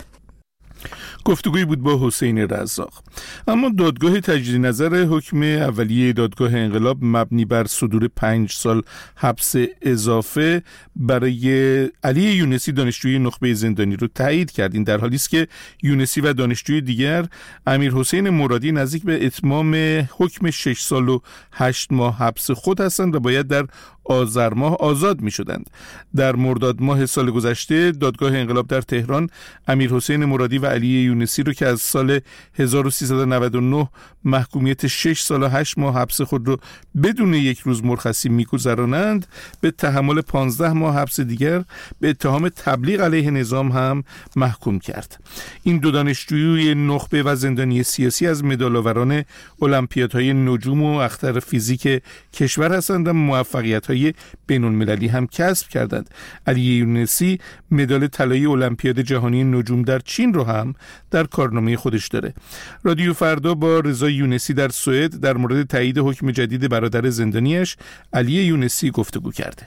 گفتگویی بود با حسین رزاق. اما دادگاه تجدید نظر حکم اولیه دادگاه انقلاب مبنی بر صدور پنج سال حبس اضافه برای علی یونسی دانشجوی نخبه زندانی رو تایید کرد. این در حالی است که یونسی و دانشجوی دیگر امیر حسین مرادی نزدیک به اتمام حکم شش سال و هشت ماه حبس خود هستند و باید در آذر ماه آزاد می شدند. در مرداد ماه سال گذشته دادگاه انقلاب در تهران امیر حسین مرادی و علی یونسی رو که از سال هزار و سیصد و هزار و نود و نه محکومیت شش سال و هشت ماه حبس خود را بدون یک روز مرخصی می‌گذرانند، به تحمل پانزده ماه حبس دیگر به اتهام تبلیغ علیه نظام هم محکوم کرد. این دو دانشجوی نخبه و زندانی سیاسی از مدال‌آوران المپیادهای نجوم و اختر فیزیک کشور هستند و موفقیت‌های بین‌المللی هم کسب کردند. علی یونسی مدال طلایی المپیاد جهانی نجوم در چین رو هم در کارنامه خودش داره. رادیو فردا با رضا یونسی در سوئد در مورد تایید حکم جدید برادر زندانیش علی یونسی گفتگو کرده.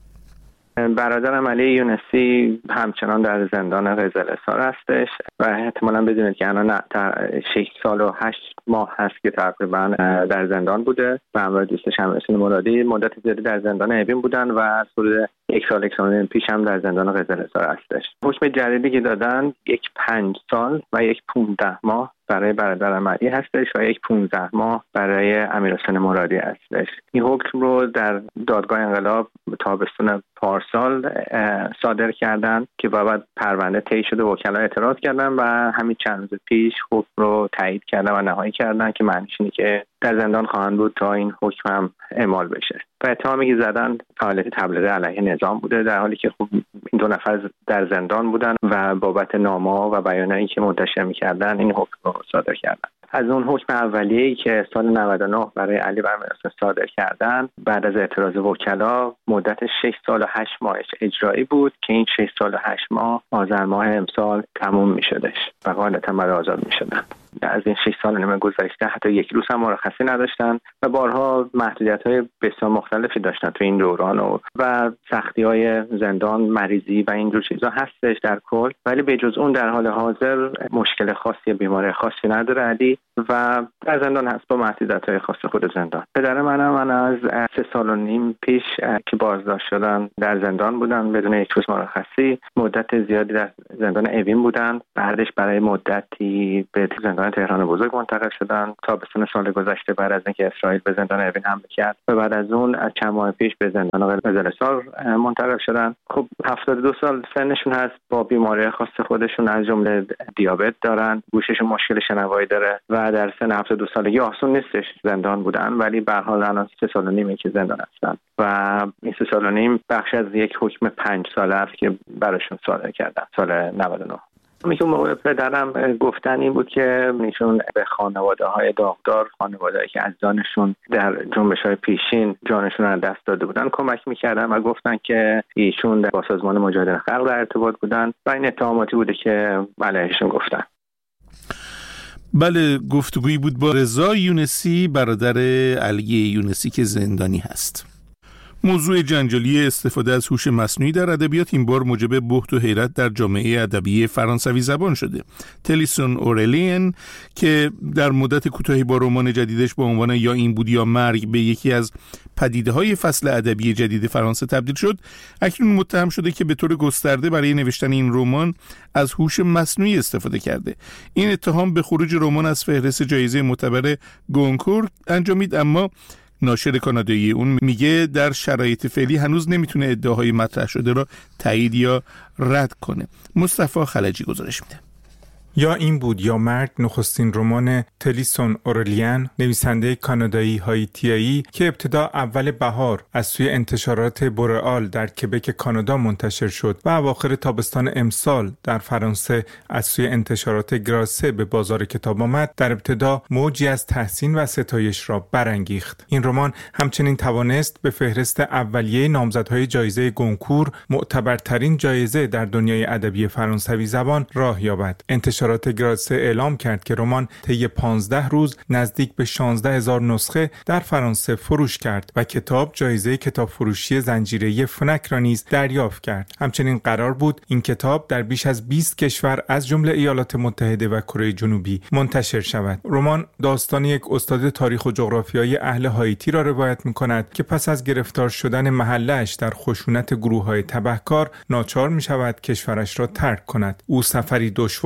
برادرم علی یونسی همچنان در زندان قزل اصحار هستش و احتمالاً بدونید که الان شش سال و هشت ماه هست که تقریبا در زندان بوده و همراه دوستش امیرحسین مرادی مدت زیادی در زندان اوین بودن و از حدود یک سال یک سال پیش هم در زندان قزل اصحار هستش. حکم جدیدی که دادن یک پنج سال و یک پانزده ماه برای برادرم علی هستش و یک پانزده ماه برای امیرحسین مرادی هستش. این حکم رو در دادگاه انقلاب تابستون پارسال صادر کردن که بعد پرونده طی شده و وکلا اعتراض کردن و همین چند روز پیش حکم رو تایید کردن و نهایی کردن که معنیش اینه که در زندان خواهند بود تا این حکم هم اعمال بشه. و اتهامی که زدن فعالیت تبلیغ علیه نظام بوده، در حالی که خب این دو نفر در زندان بودن و بابت نامه‌ها و بیانیه‌ای که منتشر می‌کردن این حکم رو صادر کردن. از اون حکم اولیه‌ای که سال نود و نه برای علی و امیرحسین صادر کردن، بعد از اعتراض وکلا مدت شش سال و هشت ماهش اجرایی بود که این شش سال و هشت ماه آذر ماه امسال تموم می‌شدش و غالباً بعد آزاد می‌شدن. از این شش سال و نیم گذشته حتی یک روز هم مرخصی نداشتن و بارها محدودیت‌های بسیار مختلفی داشتن تو این دوران و, و سختی‌های زندان، مریضی و اینجور چیزا هستش در کل، ولی به جز اون در حال حاضر مشکل خاصی، بیماری خاصی نداره علی و در زندان هست با محدودیت‌های خاص خود زندان. پدر منم من از سه سال و نیم پیش که بازداشت شدن در زندان بودن بدون یک روز مرخصی، مدت زیادی در زندان اوین بودن، بعدش برای مدتی به زندان تهران بزرگ منتقل شدن تا به سن سال گذشته بعد از اینکه اسرائیل به زندان اوین حمله کرد و بعد از اون از چند ماه پیش به زندان قزل اصحار منتقل شدن. خب هفتاد و دو سال سنشون هست، با بیماری خاص خودشون از جمله دیابت دارن، گوششون مشکل شنوایی داره و در سن هفتاد و دو سالگی آسون نیستش زندان بودن، ولی به هر حال الان سه سال و نیمه که زندان هستن و این سه سال و نیم بخش از یک حکم پنج ساله است که براشون صادر کردن سال نود و نه. میگم موقع پدرم گفتن این بود که ایشون به خانواده‌های داغدار، خانواده‌ای که از جانشون در جنبش‌های پیشین جانشون رو دست داده بودن کمک می‌کردن و گفتن که ایشون با سازمان مجاهدین خلق در ارتباط بودن و این اتهاماتی بوده که علیهشون گفتن. بله، گفتگویی بود با رضا یونسی برادر علی یونسی که زندانی هست. موضوع جنجالی استفاده از هوش مصنوعی در ادبیات این بار موجب بهت و حیرت در جامعه ادبی فرانسوی زبان شده. تلیسون اورلین که در مدت کوتاهی با رمان جدیدش با عنوان یا این بود یا مرگ به یکی از پدیده‌های فصل ادبی جدید فرانسه تبدیل شد، اکنون متهم شده که به طور گسترده برای نوشتن این رمان از هوش مصنوعی استفاده کرده. این اتهام به خروج رمان از فهرست جایزه معتبر گونکور انجامید، اما ناشر کانادایی اون میگه در شرایط فعلی هنوز نمیتونه ادعاهای مطرح شده را تایید یا رد کنه. مصطفی خلجی گزارش میده. یا این بود یا مرگ نخستین رمان تلیسون اورلیان، نویسنده کانادایی هایتیایی که ابتدا اول بهار از سوی انتشارات بورئال در کبک کانادا منتشر شد و اواخر تابستان امسال در فرانسه از سوی انتشارات گراسه به بازار کتاب آمد، در ابتدا موجی از تحسین و ستایش را برانگیخت. این رمان همچنین توانست به فهرست اولیه نامزدهای جایزه گونکور، معتبرترین جایزه در دنیای ادبی فرانسوی زبان، راه یابد. انتشارات گراسه اعلام کرد که رمان طی پانزده روز نزدیک به شانزده هزار نسخه در فرانسه فروش کرد و کتاب جایزه کتاب فروشی زنجیره‌ای فنک را نیز دریافت کرد. همچنین قرار بود این کتاب در بیش از بیست کشور از جمله ایالات متحده و کره جنوبی منتشر شود. رمان داستان یک استاد تاریخ و جغرافیای اهل هایتی را روایت می‌کند که پس از گرفتار شدن محله‌اش در خشونت گروه‌های تبهکار ناچار می‌شود کشورش را ترک کند. او سفری دشوار را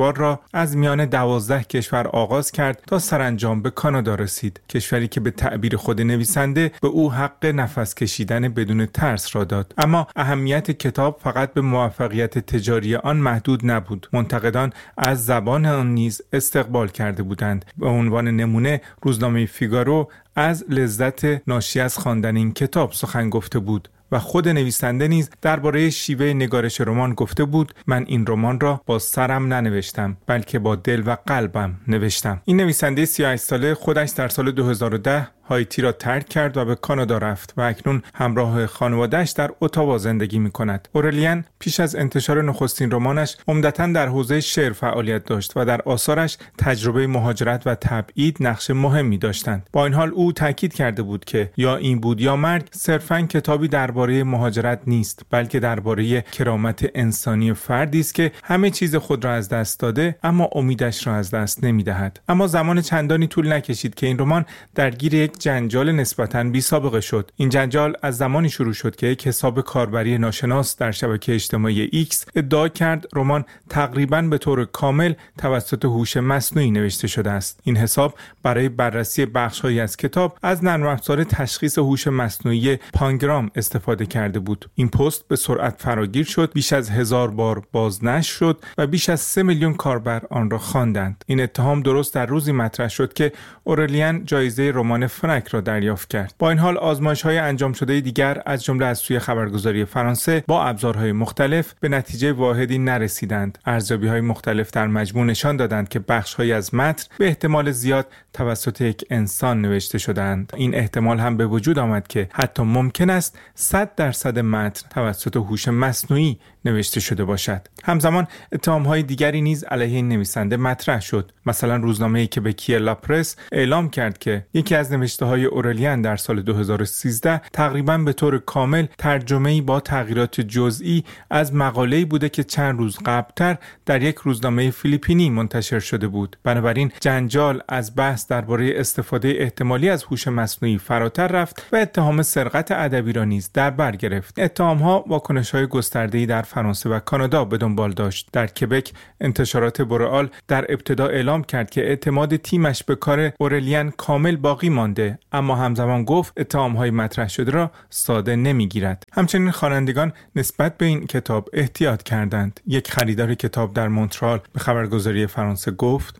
از میان دوازده کشور آغاز کرد تا سرانجام به کانادا رسید، کشوری که به تعبیر خود نویسنده به او حق نفس کشیدن بدون ترس را داد. اما اهمیت کتاب فقط به موفقیت تجاری آن محدود نبود. منتقدان از زبان آن نیز استقبال کرده بودند. به عنوان نمونه روزنامه فیگارو از لذت ناشی از خواندن این کتاب سخن گفته بود و خود نویسنده نیز درباره شیوه نگارش رمان گفته بود: من این رمان را با سرم ننوشتم بلکه با دل و قلبم نوشتم. این نویسنده سی و هشت ساله خودش در سال دو هزار و ده هایتی را ترک کرد و به کانادا رفت و اکنون همراه خانواده‌اش در اتاوا زندگی می‌کند. اورلیان پیش از انتشار نخستین رمانش عمدتاً در حوزه شعر فعالیت داشت و در آثارش تجربه مهاجرت و تبعید نقش مهمی داشتند. با این حال او تاکید کرده بود که یا این بود یا مرگ صرفاً کتابی درباره مهاجرت نیست، بلکه درباره کرامت انسانی فردی است که همه چیز خود را از دست داده اما امیدش را از دست نمی‌دهد. اما زمان چندانی طول نکشید که این رمان درگیر یک جنجال نسبتاً بی سابقه شد. این جنجال از زمانی شروع شد که یک حساب کاربری ناشناس در شبکه اجتماعی ایکس ادعا کرد رمان تقریباً به طور کامل توسط هوش مصنوعی نوشته شده است. این حساب برای بررسی بخش‌هایی از کتاب از نرم افزار تشخیص هوش مصنوعی پانگرام استفاده کرده بود. این پست به سرعت فراگیر شد، بیش از هزار بار بازنشر شد و بیش از سه میلیون کاربر آن را خواندند. این اتهام درست در روزی مطرح شد که اورلیان جایزه رمان فرانک را دریافت کرد. با این حال آزمایش‌های انجام شده دیگر از جمله از سوی خبرگزاری فرانسه با ابزارهای مختلف به نتیجه واحدی نرسیدند. ارزیابی‌های مختلف در مجموع نشان دادند که بخش‌هایی از متن به احتمال زیاد توسط یک انسان نوشته شدند. این احتمال هم به وجود آمد که حتی ممکن است صد درصد متن توسط هوش مصنوعی نوشته شده باشد. همزمان اتهام‌های دیگری نیز علیه این نویسنده مطرح شد. مثلا روزنامه کبکی لا پرس اعلام کرد که یکی از نوشته‌های اورلیان در سال دو هزار و سیزده تقریباً به طور کامل ترجمه‌ای با تغییرات جزئی از مقاله‌ای بوده که چند روز قبل‌تر در یک روزنامه فیلیپینی منتشر شده بود. بنابراین جنجال از بحث درباره استفاده احتمالی از هوش مصنوعی فراتر رفت و اتهام سرقت ادبی را نیز در بر گرفت. اتهام‌ها واکنش‌های گسترده‌ای در فرانسه و کانادا به دنبال داشت. در کبک انتشارات بورئال در ابتدا اعلام کرد که اعتماد تیمش به کار اورلیان کامل باقی مانده، اما همزمان گفت اتهام‌های مطرح شده را ساده نمی‌گیرد. همچنین خوانندگان نسبت به این کتاب احتیاط کردند. یک خریدار کتاب در مونترال به خبرگزاری فرانسه گفت: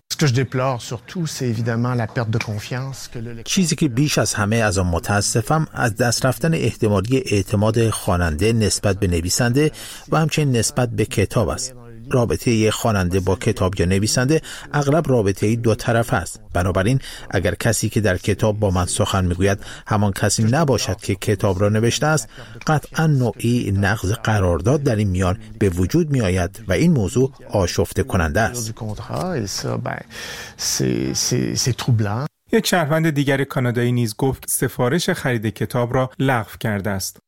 چیزی که بیش از همه از آن متاسفم از دست رفتن احتمالی اعتماد خواننده نسبت به نویسنده و همچنین نسبت به کتاب است. رابطه یک خواننده با کتاب یا نویسنده اغلب رابطه دو طرف است. بنابراین اگر کسی که در کتاب با من سخن میگوید همان کسی نباشد که کتاب را نوشته است، قطعا نوعی نقض قرارداد در این میان به وجود می آید و این موضوع آشفته کننده است. یک شهروند دیگر کانادایی نیز گفت سفارش خرید کتاب را لغو کرده است.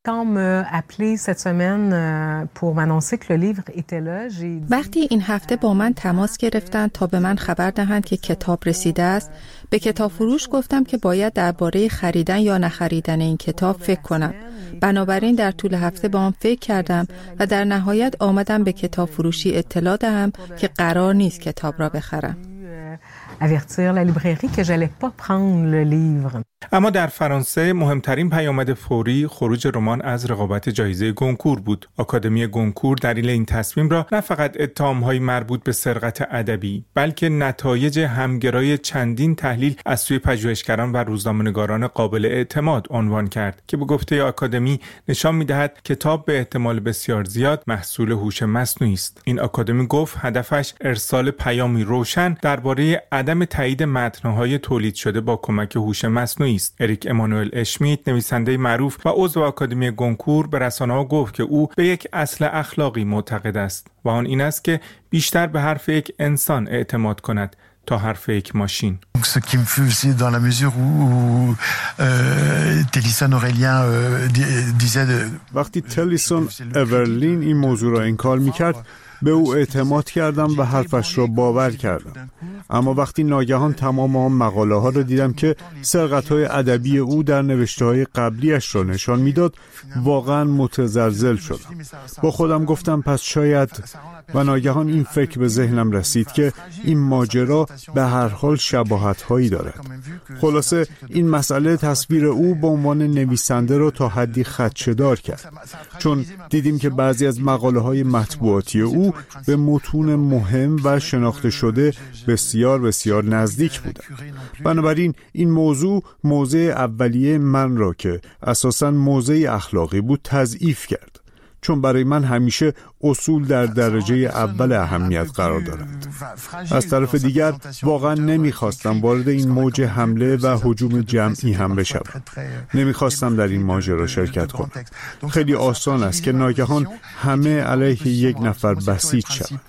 وقتی این هفته با من تماس گرفتند تا به من خبر دهند که کتاب رسیده است، به کتاب فروش گفتم که باید درباره خریدن یا نخریدن این کتاب فکر کنم. بنابراین در طول هفته با آن فکر کردم و در نهایت آمدم به کتاب فروشی اطلاع دهم که قرار نیست کتاب را بخرم. avertir la librairie que j'allais pas prendre le livre. اما در فرانسه مهمترین پیامد فوری خروج رمان از رقابت جایزه گونکور بود. آکادمی گونکور دلیل این تصمیم را نه فقط اتهام‌های مربوط به سرقت ادبی، بلکه نتایج همگرای چندین تحلیل از سوی پژوهشگران و روزنامه‌نگاران قابل اعتماد عنوان کرد که به گفته آکادمی نشان می‌دهد کتاب به احتمال بسیار زیاد محصول هوش مصنوعی است. این آکادمی گفت هدفش ارسال پیامی روشن درباره عدم تایید متن‌های تولید شده با کمک هوش مصنوعی است. اریک امانوئل اشمیت، نویسنده معروف و عضو آکادمی گونکور، به رسانه‌ها گفت که او به یک اصل اخلاقی معتقد است و آن این است که بیشتر به حرف یک انسان اعتماد کند تا حرف یک ماشین. Ce qui me fait aussi dans la mesure où Télisson Aurélien disait وقتی تلیسون اورلین این موضوع را انکار می‌کرد به او اعتماد کردم و حرفش را باور کردم. اما وقتی ناگهان تمام آن مقاله ها را دیدم که سرقت‌های ادبی او در نوشته‌های قبلیش را نشان میداد، واقعا متزلزل شدم. با خودم گفتم پس شاید و ناگهان این فکر به ذهنم رسید که این ماجرا به هر حال شباهت‌هایی دارد. خلاصه این مسئله تصویر او به عنوان نویسنده را تا حدی خدشه‌دار کرد، چون دیدیم که بعضی از مقاله‌های مطبوعاتی او به متون مهم و شناخته شده بسیار بسیار نزدیک بودند. بنابراین این موضوع موضع اولیه من را که اساساً موضع اخلاقی بود تضعیف کرد، چون برای من همیشه اصول در درجه اول اهمیت قرار دارند. از طرف دیگر واقعا نمیخواستم وارد این موج حمله و هجوم جمعی هم بشوم. نمیخواستم در این ماجرا شرکت کنم. خیلی آسان است که ناگهان همه علیه یک نفر بسیج شوند.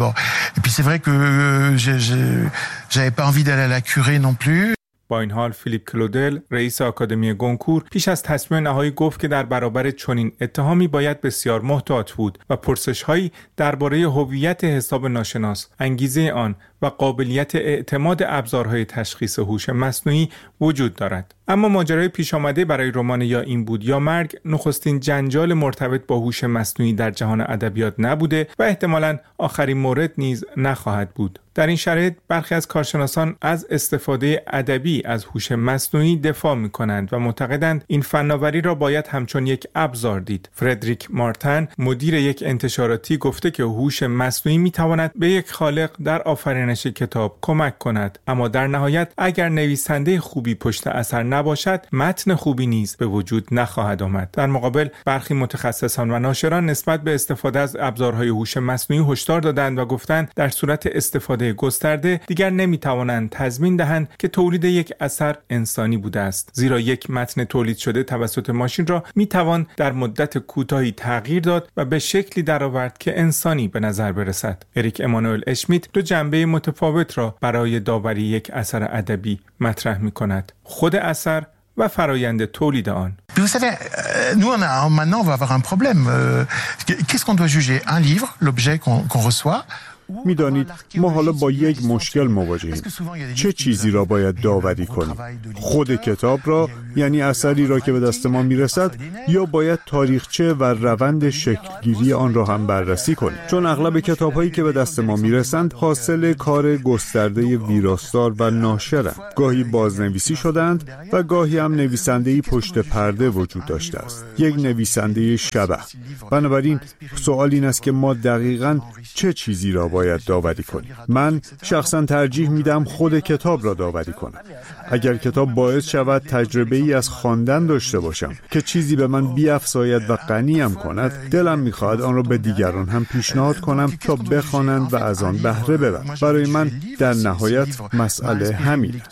با این حال فیلیپ کلودل، رئیس آکادمی گونکور، پیش از تصمیم نهایی گفت که در برابر چنین اتهامی باید بسیار محتاط بود و پرسش‌هایی درباره هویت حساب ناشناس، انگیزه آن و قابلیت اعتماد ابزارهای تشخیص هوش مصنوعی وجود دارد. اما ماجرای پیش آمده برای رمان یا این بود یا مرگ نخستین جنجال مرتبط با هوش مصنوعی در جهان ادبیات نبوده و احتمالاً آخرین مورد نیز نخواهد بود. در این شرایط برخی از کارشناسان از استفاده ادبی از هوش مصنوعی دفاع می‌کنند و معتقدند این فناوری را باید همچون یک ابزار دید. فردریک مارتن، مدیر یک انتشاراتی، گفته که هوش مصنوعی می‌تواند به یک خالق در آفرینش کتاب کمک کند، اما در نهایت اگر نویسنده خوبی پشت اثر نباشد، متن خوبی نیز به وجود نخواهد آمد. در مقابل برخی متخصصان و ناشران نسبت به استفاده از ابزارهای هوش مصنوعی هشدار دادند و گفتند در صورت استفاده گسترده دیگر نمیتوانند تضمین دهند که تولید یک اثر انسانی بوده است، زیرا یک متن تولید شده توسط ماشین را میتوان در مدت کوتاهی تغییر داد و به شکلی درآورد که انسانی به نظر برسد. اریک امانوئل اشمیت دو جنبه متفاوت را برای داوری یک اثر ادبی مطرح می‌کند: خود اثر و فرایند تولید آن. Vous savez, nous on a maintenant on va avoir un problème. Qu'est-ce qu'on doit juger? Un livre, l'objet qu'on qu'on reçoit? میدانید ما حالا با یک مشکل مواجهیم. چه چیزی را باید داوری کنیم؟ خود کتاب را، یعنی اثری را که به دست ما میرسد، یا باید تاریخچه و روند شکلگیری آن را هم بررسی کنیم؟ چون اغلب کتاب‌هایی که به دست ما میرسند حاصل کار گسترده ویراستار و ناشرند. گاهی بازنویسی شدند و گاهی هم نویسنده‌ای پشت پرده وجود داشته است، یک نویسنده شبح. بنابراین سوال این است که ما دقیقاً چه چیزی را باید داوری کنیم. من شخصا ترجیح میدم خود کتاب را داوری کنم. اگر کتاب باعث شود تجربه ای از خواندن داشته باشم که چیزی به من بیفزاید و غنیم کند، دلم میخواهد آن را به دیگران هم پیشنهاد کنم تا بخوانند و از آن بهره ببرند. برای من در نهایت مسئله همین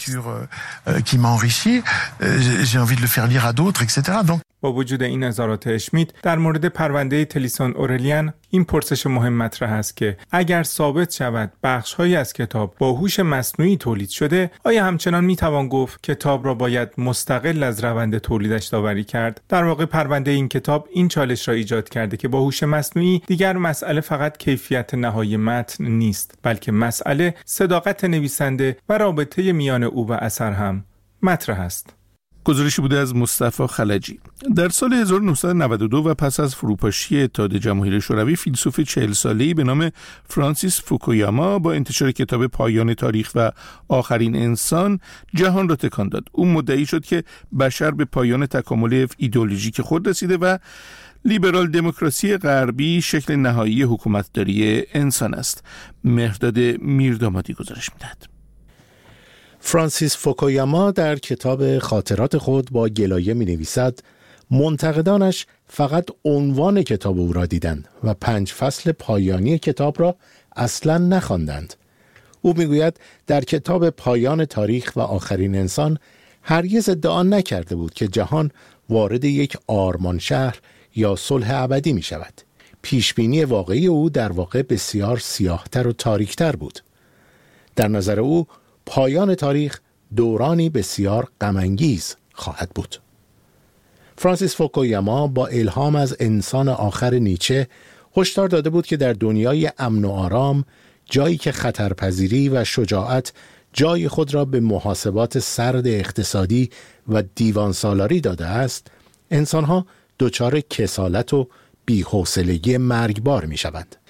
است. با وجود این نظرات اشمیت در مورد پرونده تلیسون اورلیان این پرسش مهم مطرح است که اگر ثابت شود بخش‌هایی از کتاب با هوش مصنوعی تولید شده، آیا همچنان میتوان گفت کتاب را باید مستقل از روند تولیدش داوری کرد؟ در واقع پرونده این کتاب این چالش را ایجاد کرده که با هوش مصنوعی دیگر مسئله فقط کیفیت نهایی متن نیست، بلکه مسئله صداقت نویسنده و رابطه میان او و اثر هم مطرح است. گزارشی بوده از مصطفی خلجی. در سال هزار و نهصد و نود و دو و پس از فروپاشی اتحاد جماهیر شوروی، فیلسوف چهل ساله‌ای به نام فرانسیس فوکویاما با انتشار کتاب پایان تاریخ و آخرین انسان جهان را تکان داد. او مدعی شد که بشر به پایان تکامل ایدئولوژیک خود رسیده و لیبرال دموکراسی غربی شکل نهایی حکومتداری انسان است. مهرداد میردامادی گزارش می‌دهد. فرانسیس فوکویاما در کتاب خاطرات خود با گلایه می نویسد منتقدانش فقط عنوان کتاب او را دیدند و پنج فصل پایانی کتاب را اصلاً نخواندند. او می گوید در کتاب پایان تاریخ و آخرین انسان هرگز ادعا نکرده بود که جهان وارد یک آرمان شهر یا صلح ابدی می شود. پیشبینی واقعی او در واقع بسیار سیاه‌تر و تاریک‌تر بود. در نظر او پایان تاریخ دورانی بسیار غم‌انگیز خواهد بود. فرانسیس فوکویاما با الهام از انسان آخر نیچه هشدار داده بود که در دنیای امن و آرام، جایی که خطرپذیری و شجاعت جای خود را به محاسبات سرد اقتصادی و دیوان سالاری داده است، انسانها دچار کسالت و بی‌حوصلگی مرگبار می‌شوند.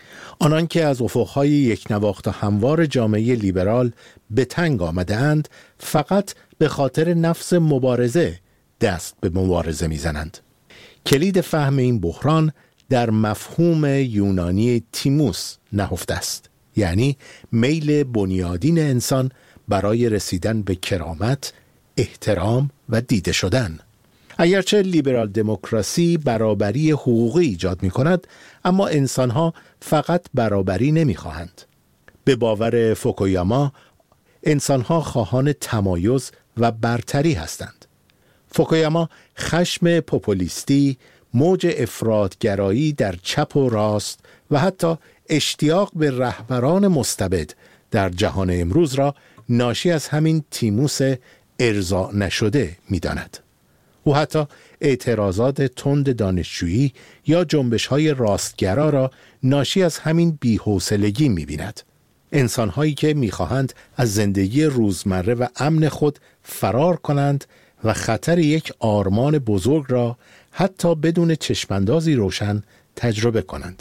آنان که از افقهای یک نواخت و هموار جامعه لیبرال به تنگ آمده اند فقط به خاطر نفس مبارزه دست به مبارزه میزنند. کلید فهم این بحران در مفهوم یونانی تیموس نهفته است، یعنی میل بنیادین انسان برای رسیدن به کرامت، احترام و دیده شدن. اگرچه لیبرال دموکراسی برابری حقوقی ایجاد می کند، اما انسانها فقط برابری نمی خواهند. به باور فوکویاما انسانها خواهان تمایز و برتری هستند. فوکویاما خشم پوپولیستی، موج افراطگرایی در چپ و راست و حتی اشتیاق به رهبران مستبد در جهان امروز را ناشی از همین تیموس ارضا نشده می داند. او حتی اعتراضات تند دانشجویی یا جنبش‌های راستگرا را ناشی از همین بی‌حوصلگی می‌بیند. انسان‌هایی که می‌خواهند از زندگی روزمره و امن خود فرار کنند و خطر یک آرمان بزرگ را حتی بدون چشماندازی روشن تجربه کنند.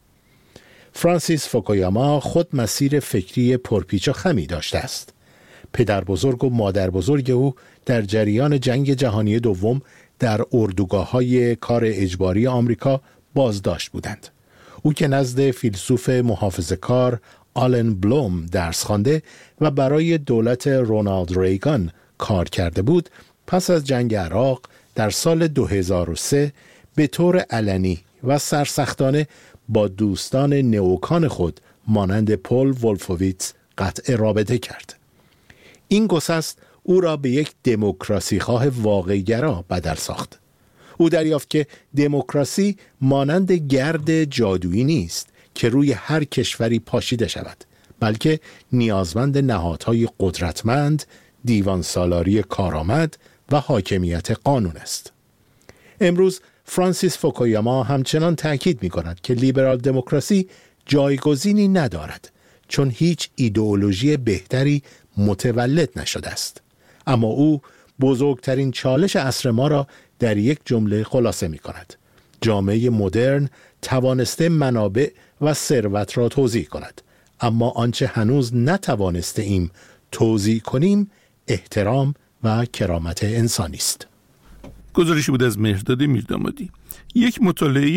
فرانسیس فوکویاما خود مسیر فکری پرپیچ و خمی داشته است. پدر بزرگ و مادر بزرگ او در جریان جنگ جهانی دوم در اردوگاه‌های کار اجباری آمریکا بازداشت بودند. او که نزد فیلسوف محافظه‌کار آلن بلوم درس خوانده و برای دولت رونالد ریگان کار کرده بود، پس از جنگ عراق در سال دو هزار و سه به طور علنی و سرسختانه با دوستان نئوکان خود مانند پل ولفوویتز قطع رابطه کرد. این گسست او را به یک دموکراسی خواه واقع‌گرا بدل ساخت. او دریافت که دموکراسی مانند گرد جادویی نیست که روی هر کشوری پاشیده شود، بلکه نیازمند نهادهای قدرتمند، دیوان سالاری کارآمد و حاکمیت قانون است. امروز فرانسیس فوکویاما همچنان تأکید می کند که لیبرال دموکراسی جایگزینی ندارد، چون هیچ ایدئولوژی بهتری متولد نشده است. اما او بزرگترین چالش عصر ما را در یک جمله خلاصه می کند: جامعه مدرن توانسته منابع و ثروت را توزیع کند، اما آنچه هنوز نتوانسته ایم توزیع کنیم احترام و کرامت انسانی است. گزارشی بود از مهرداد میردامادی. یک مطالعه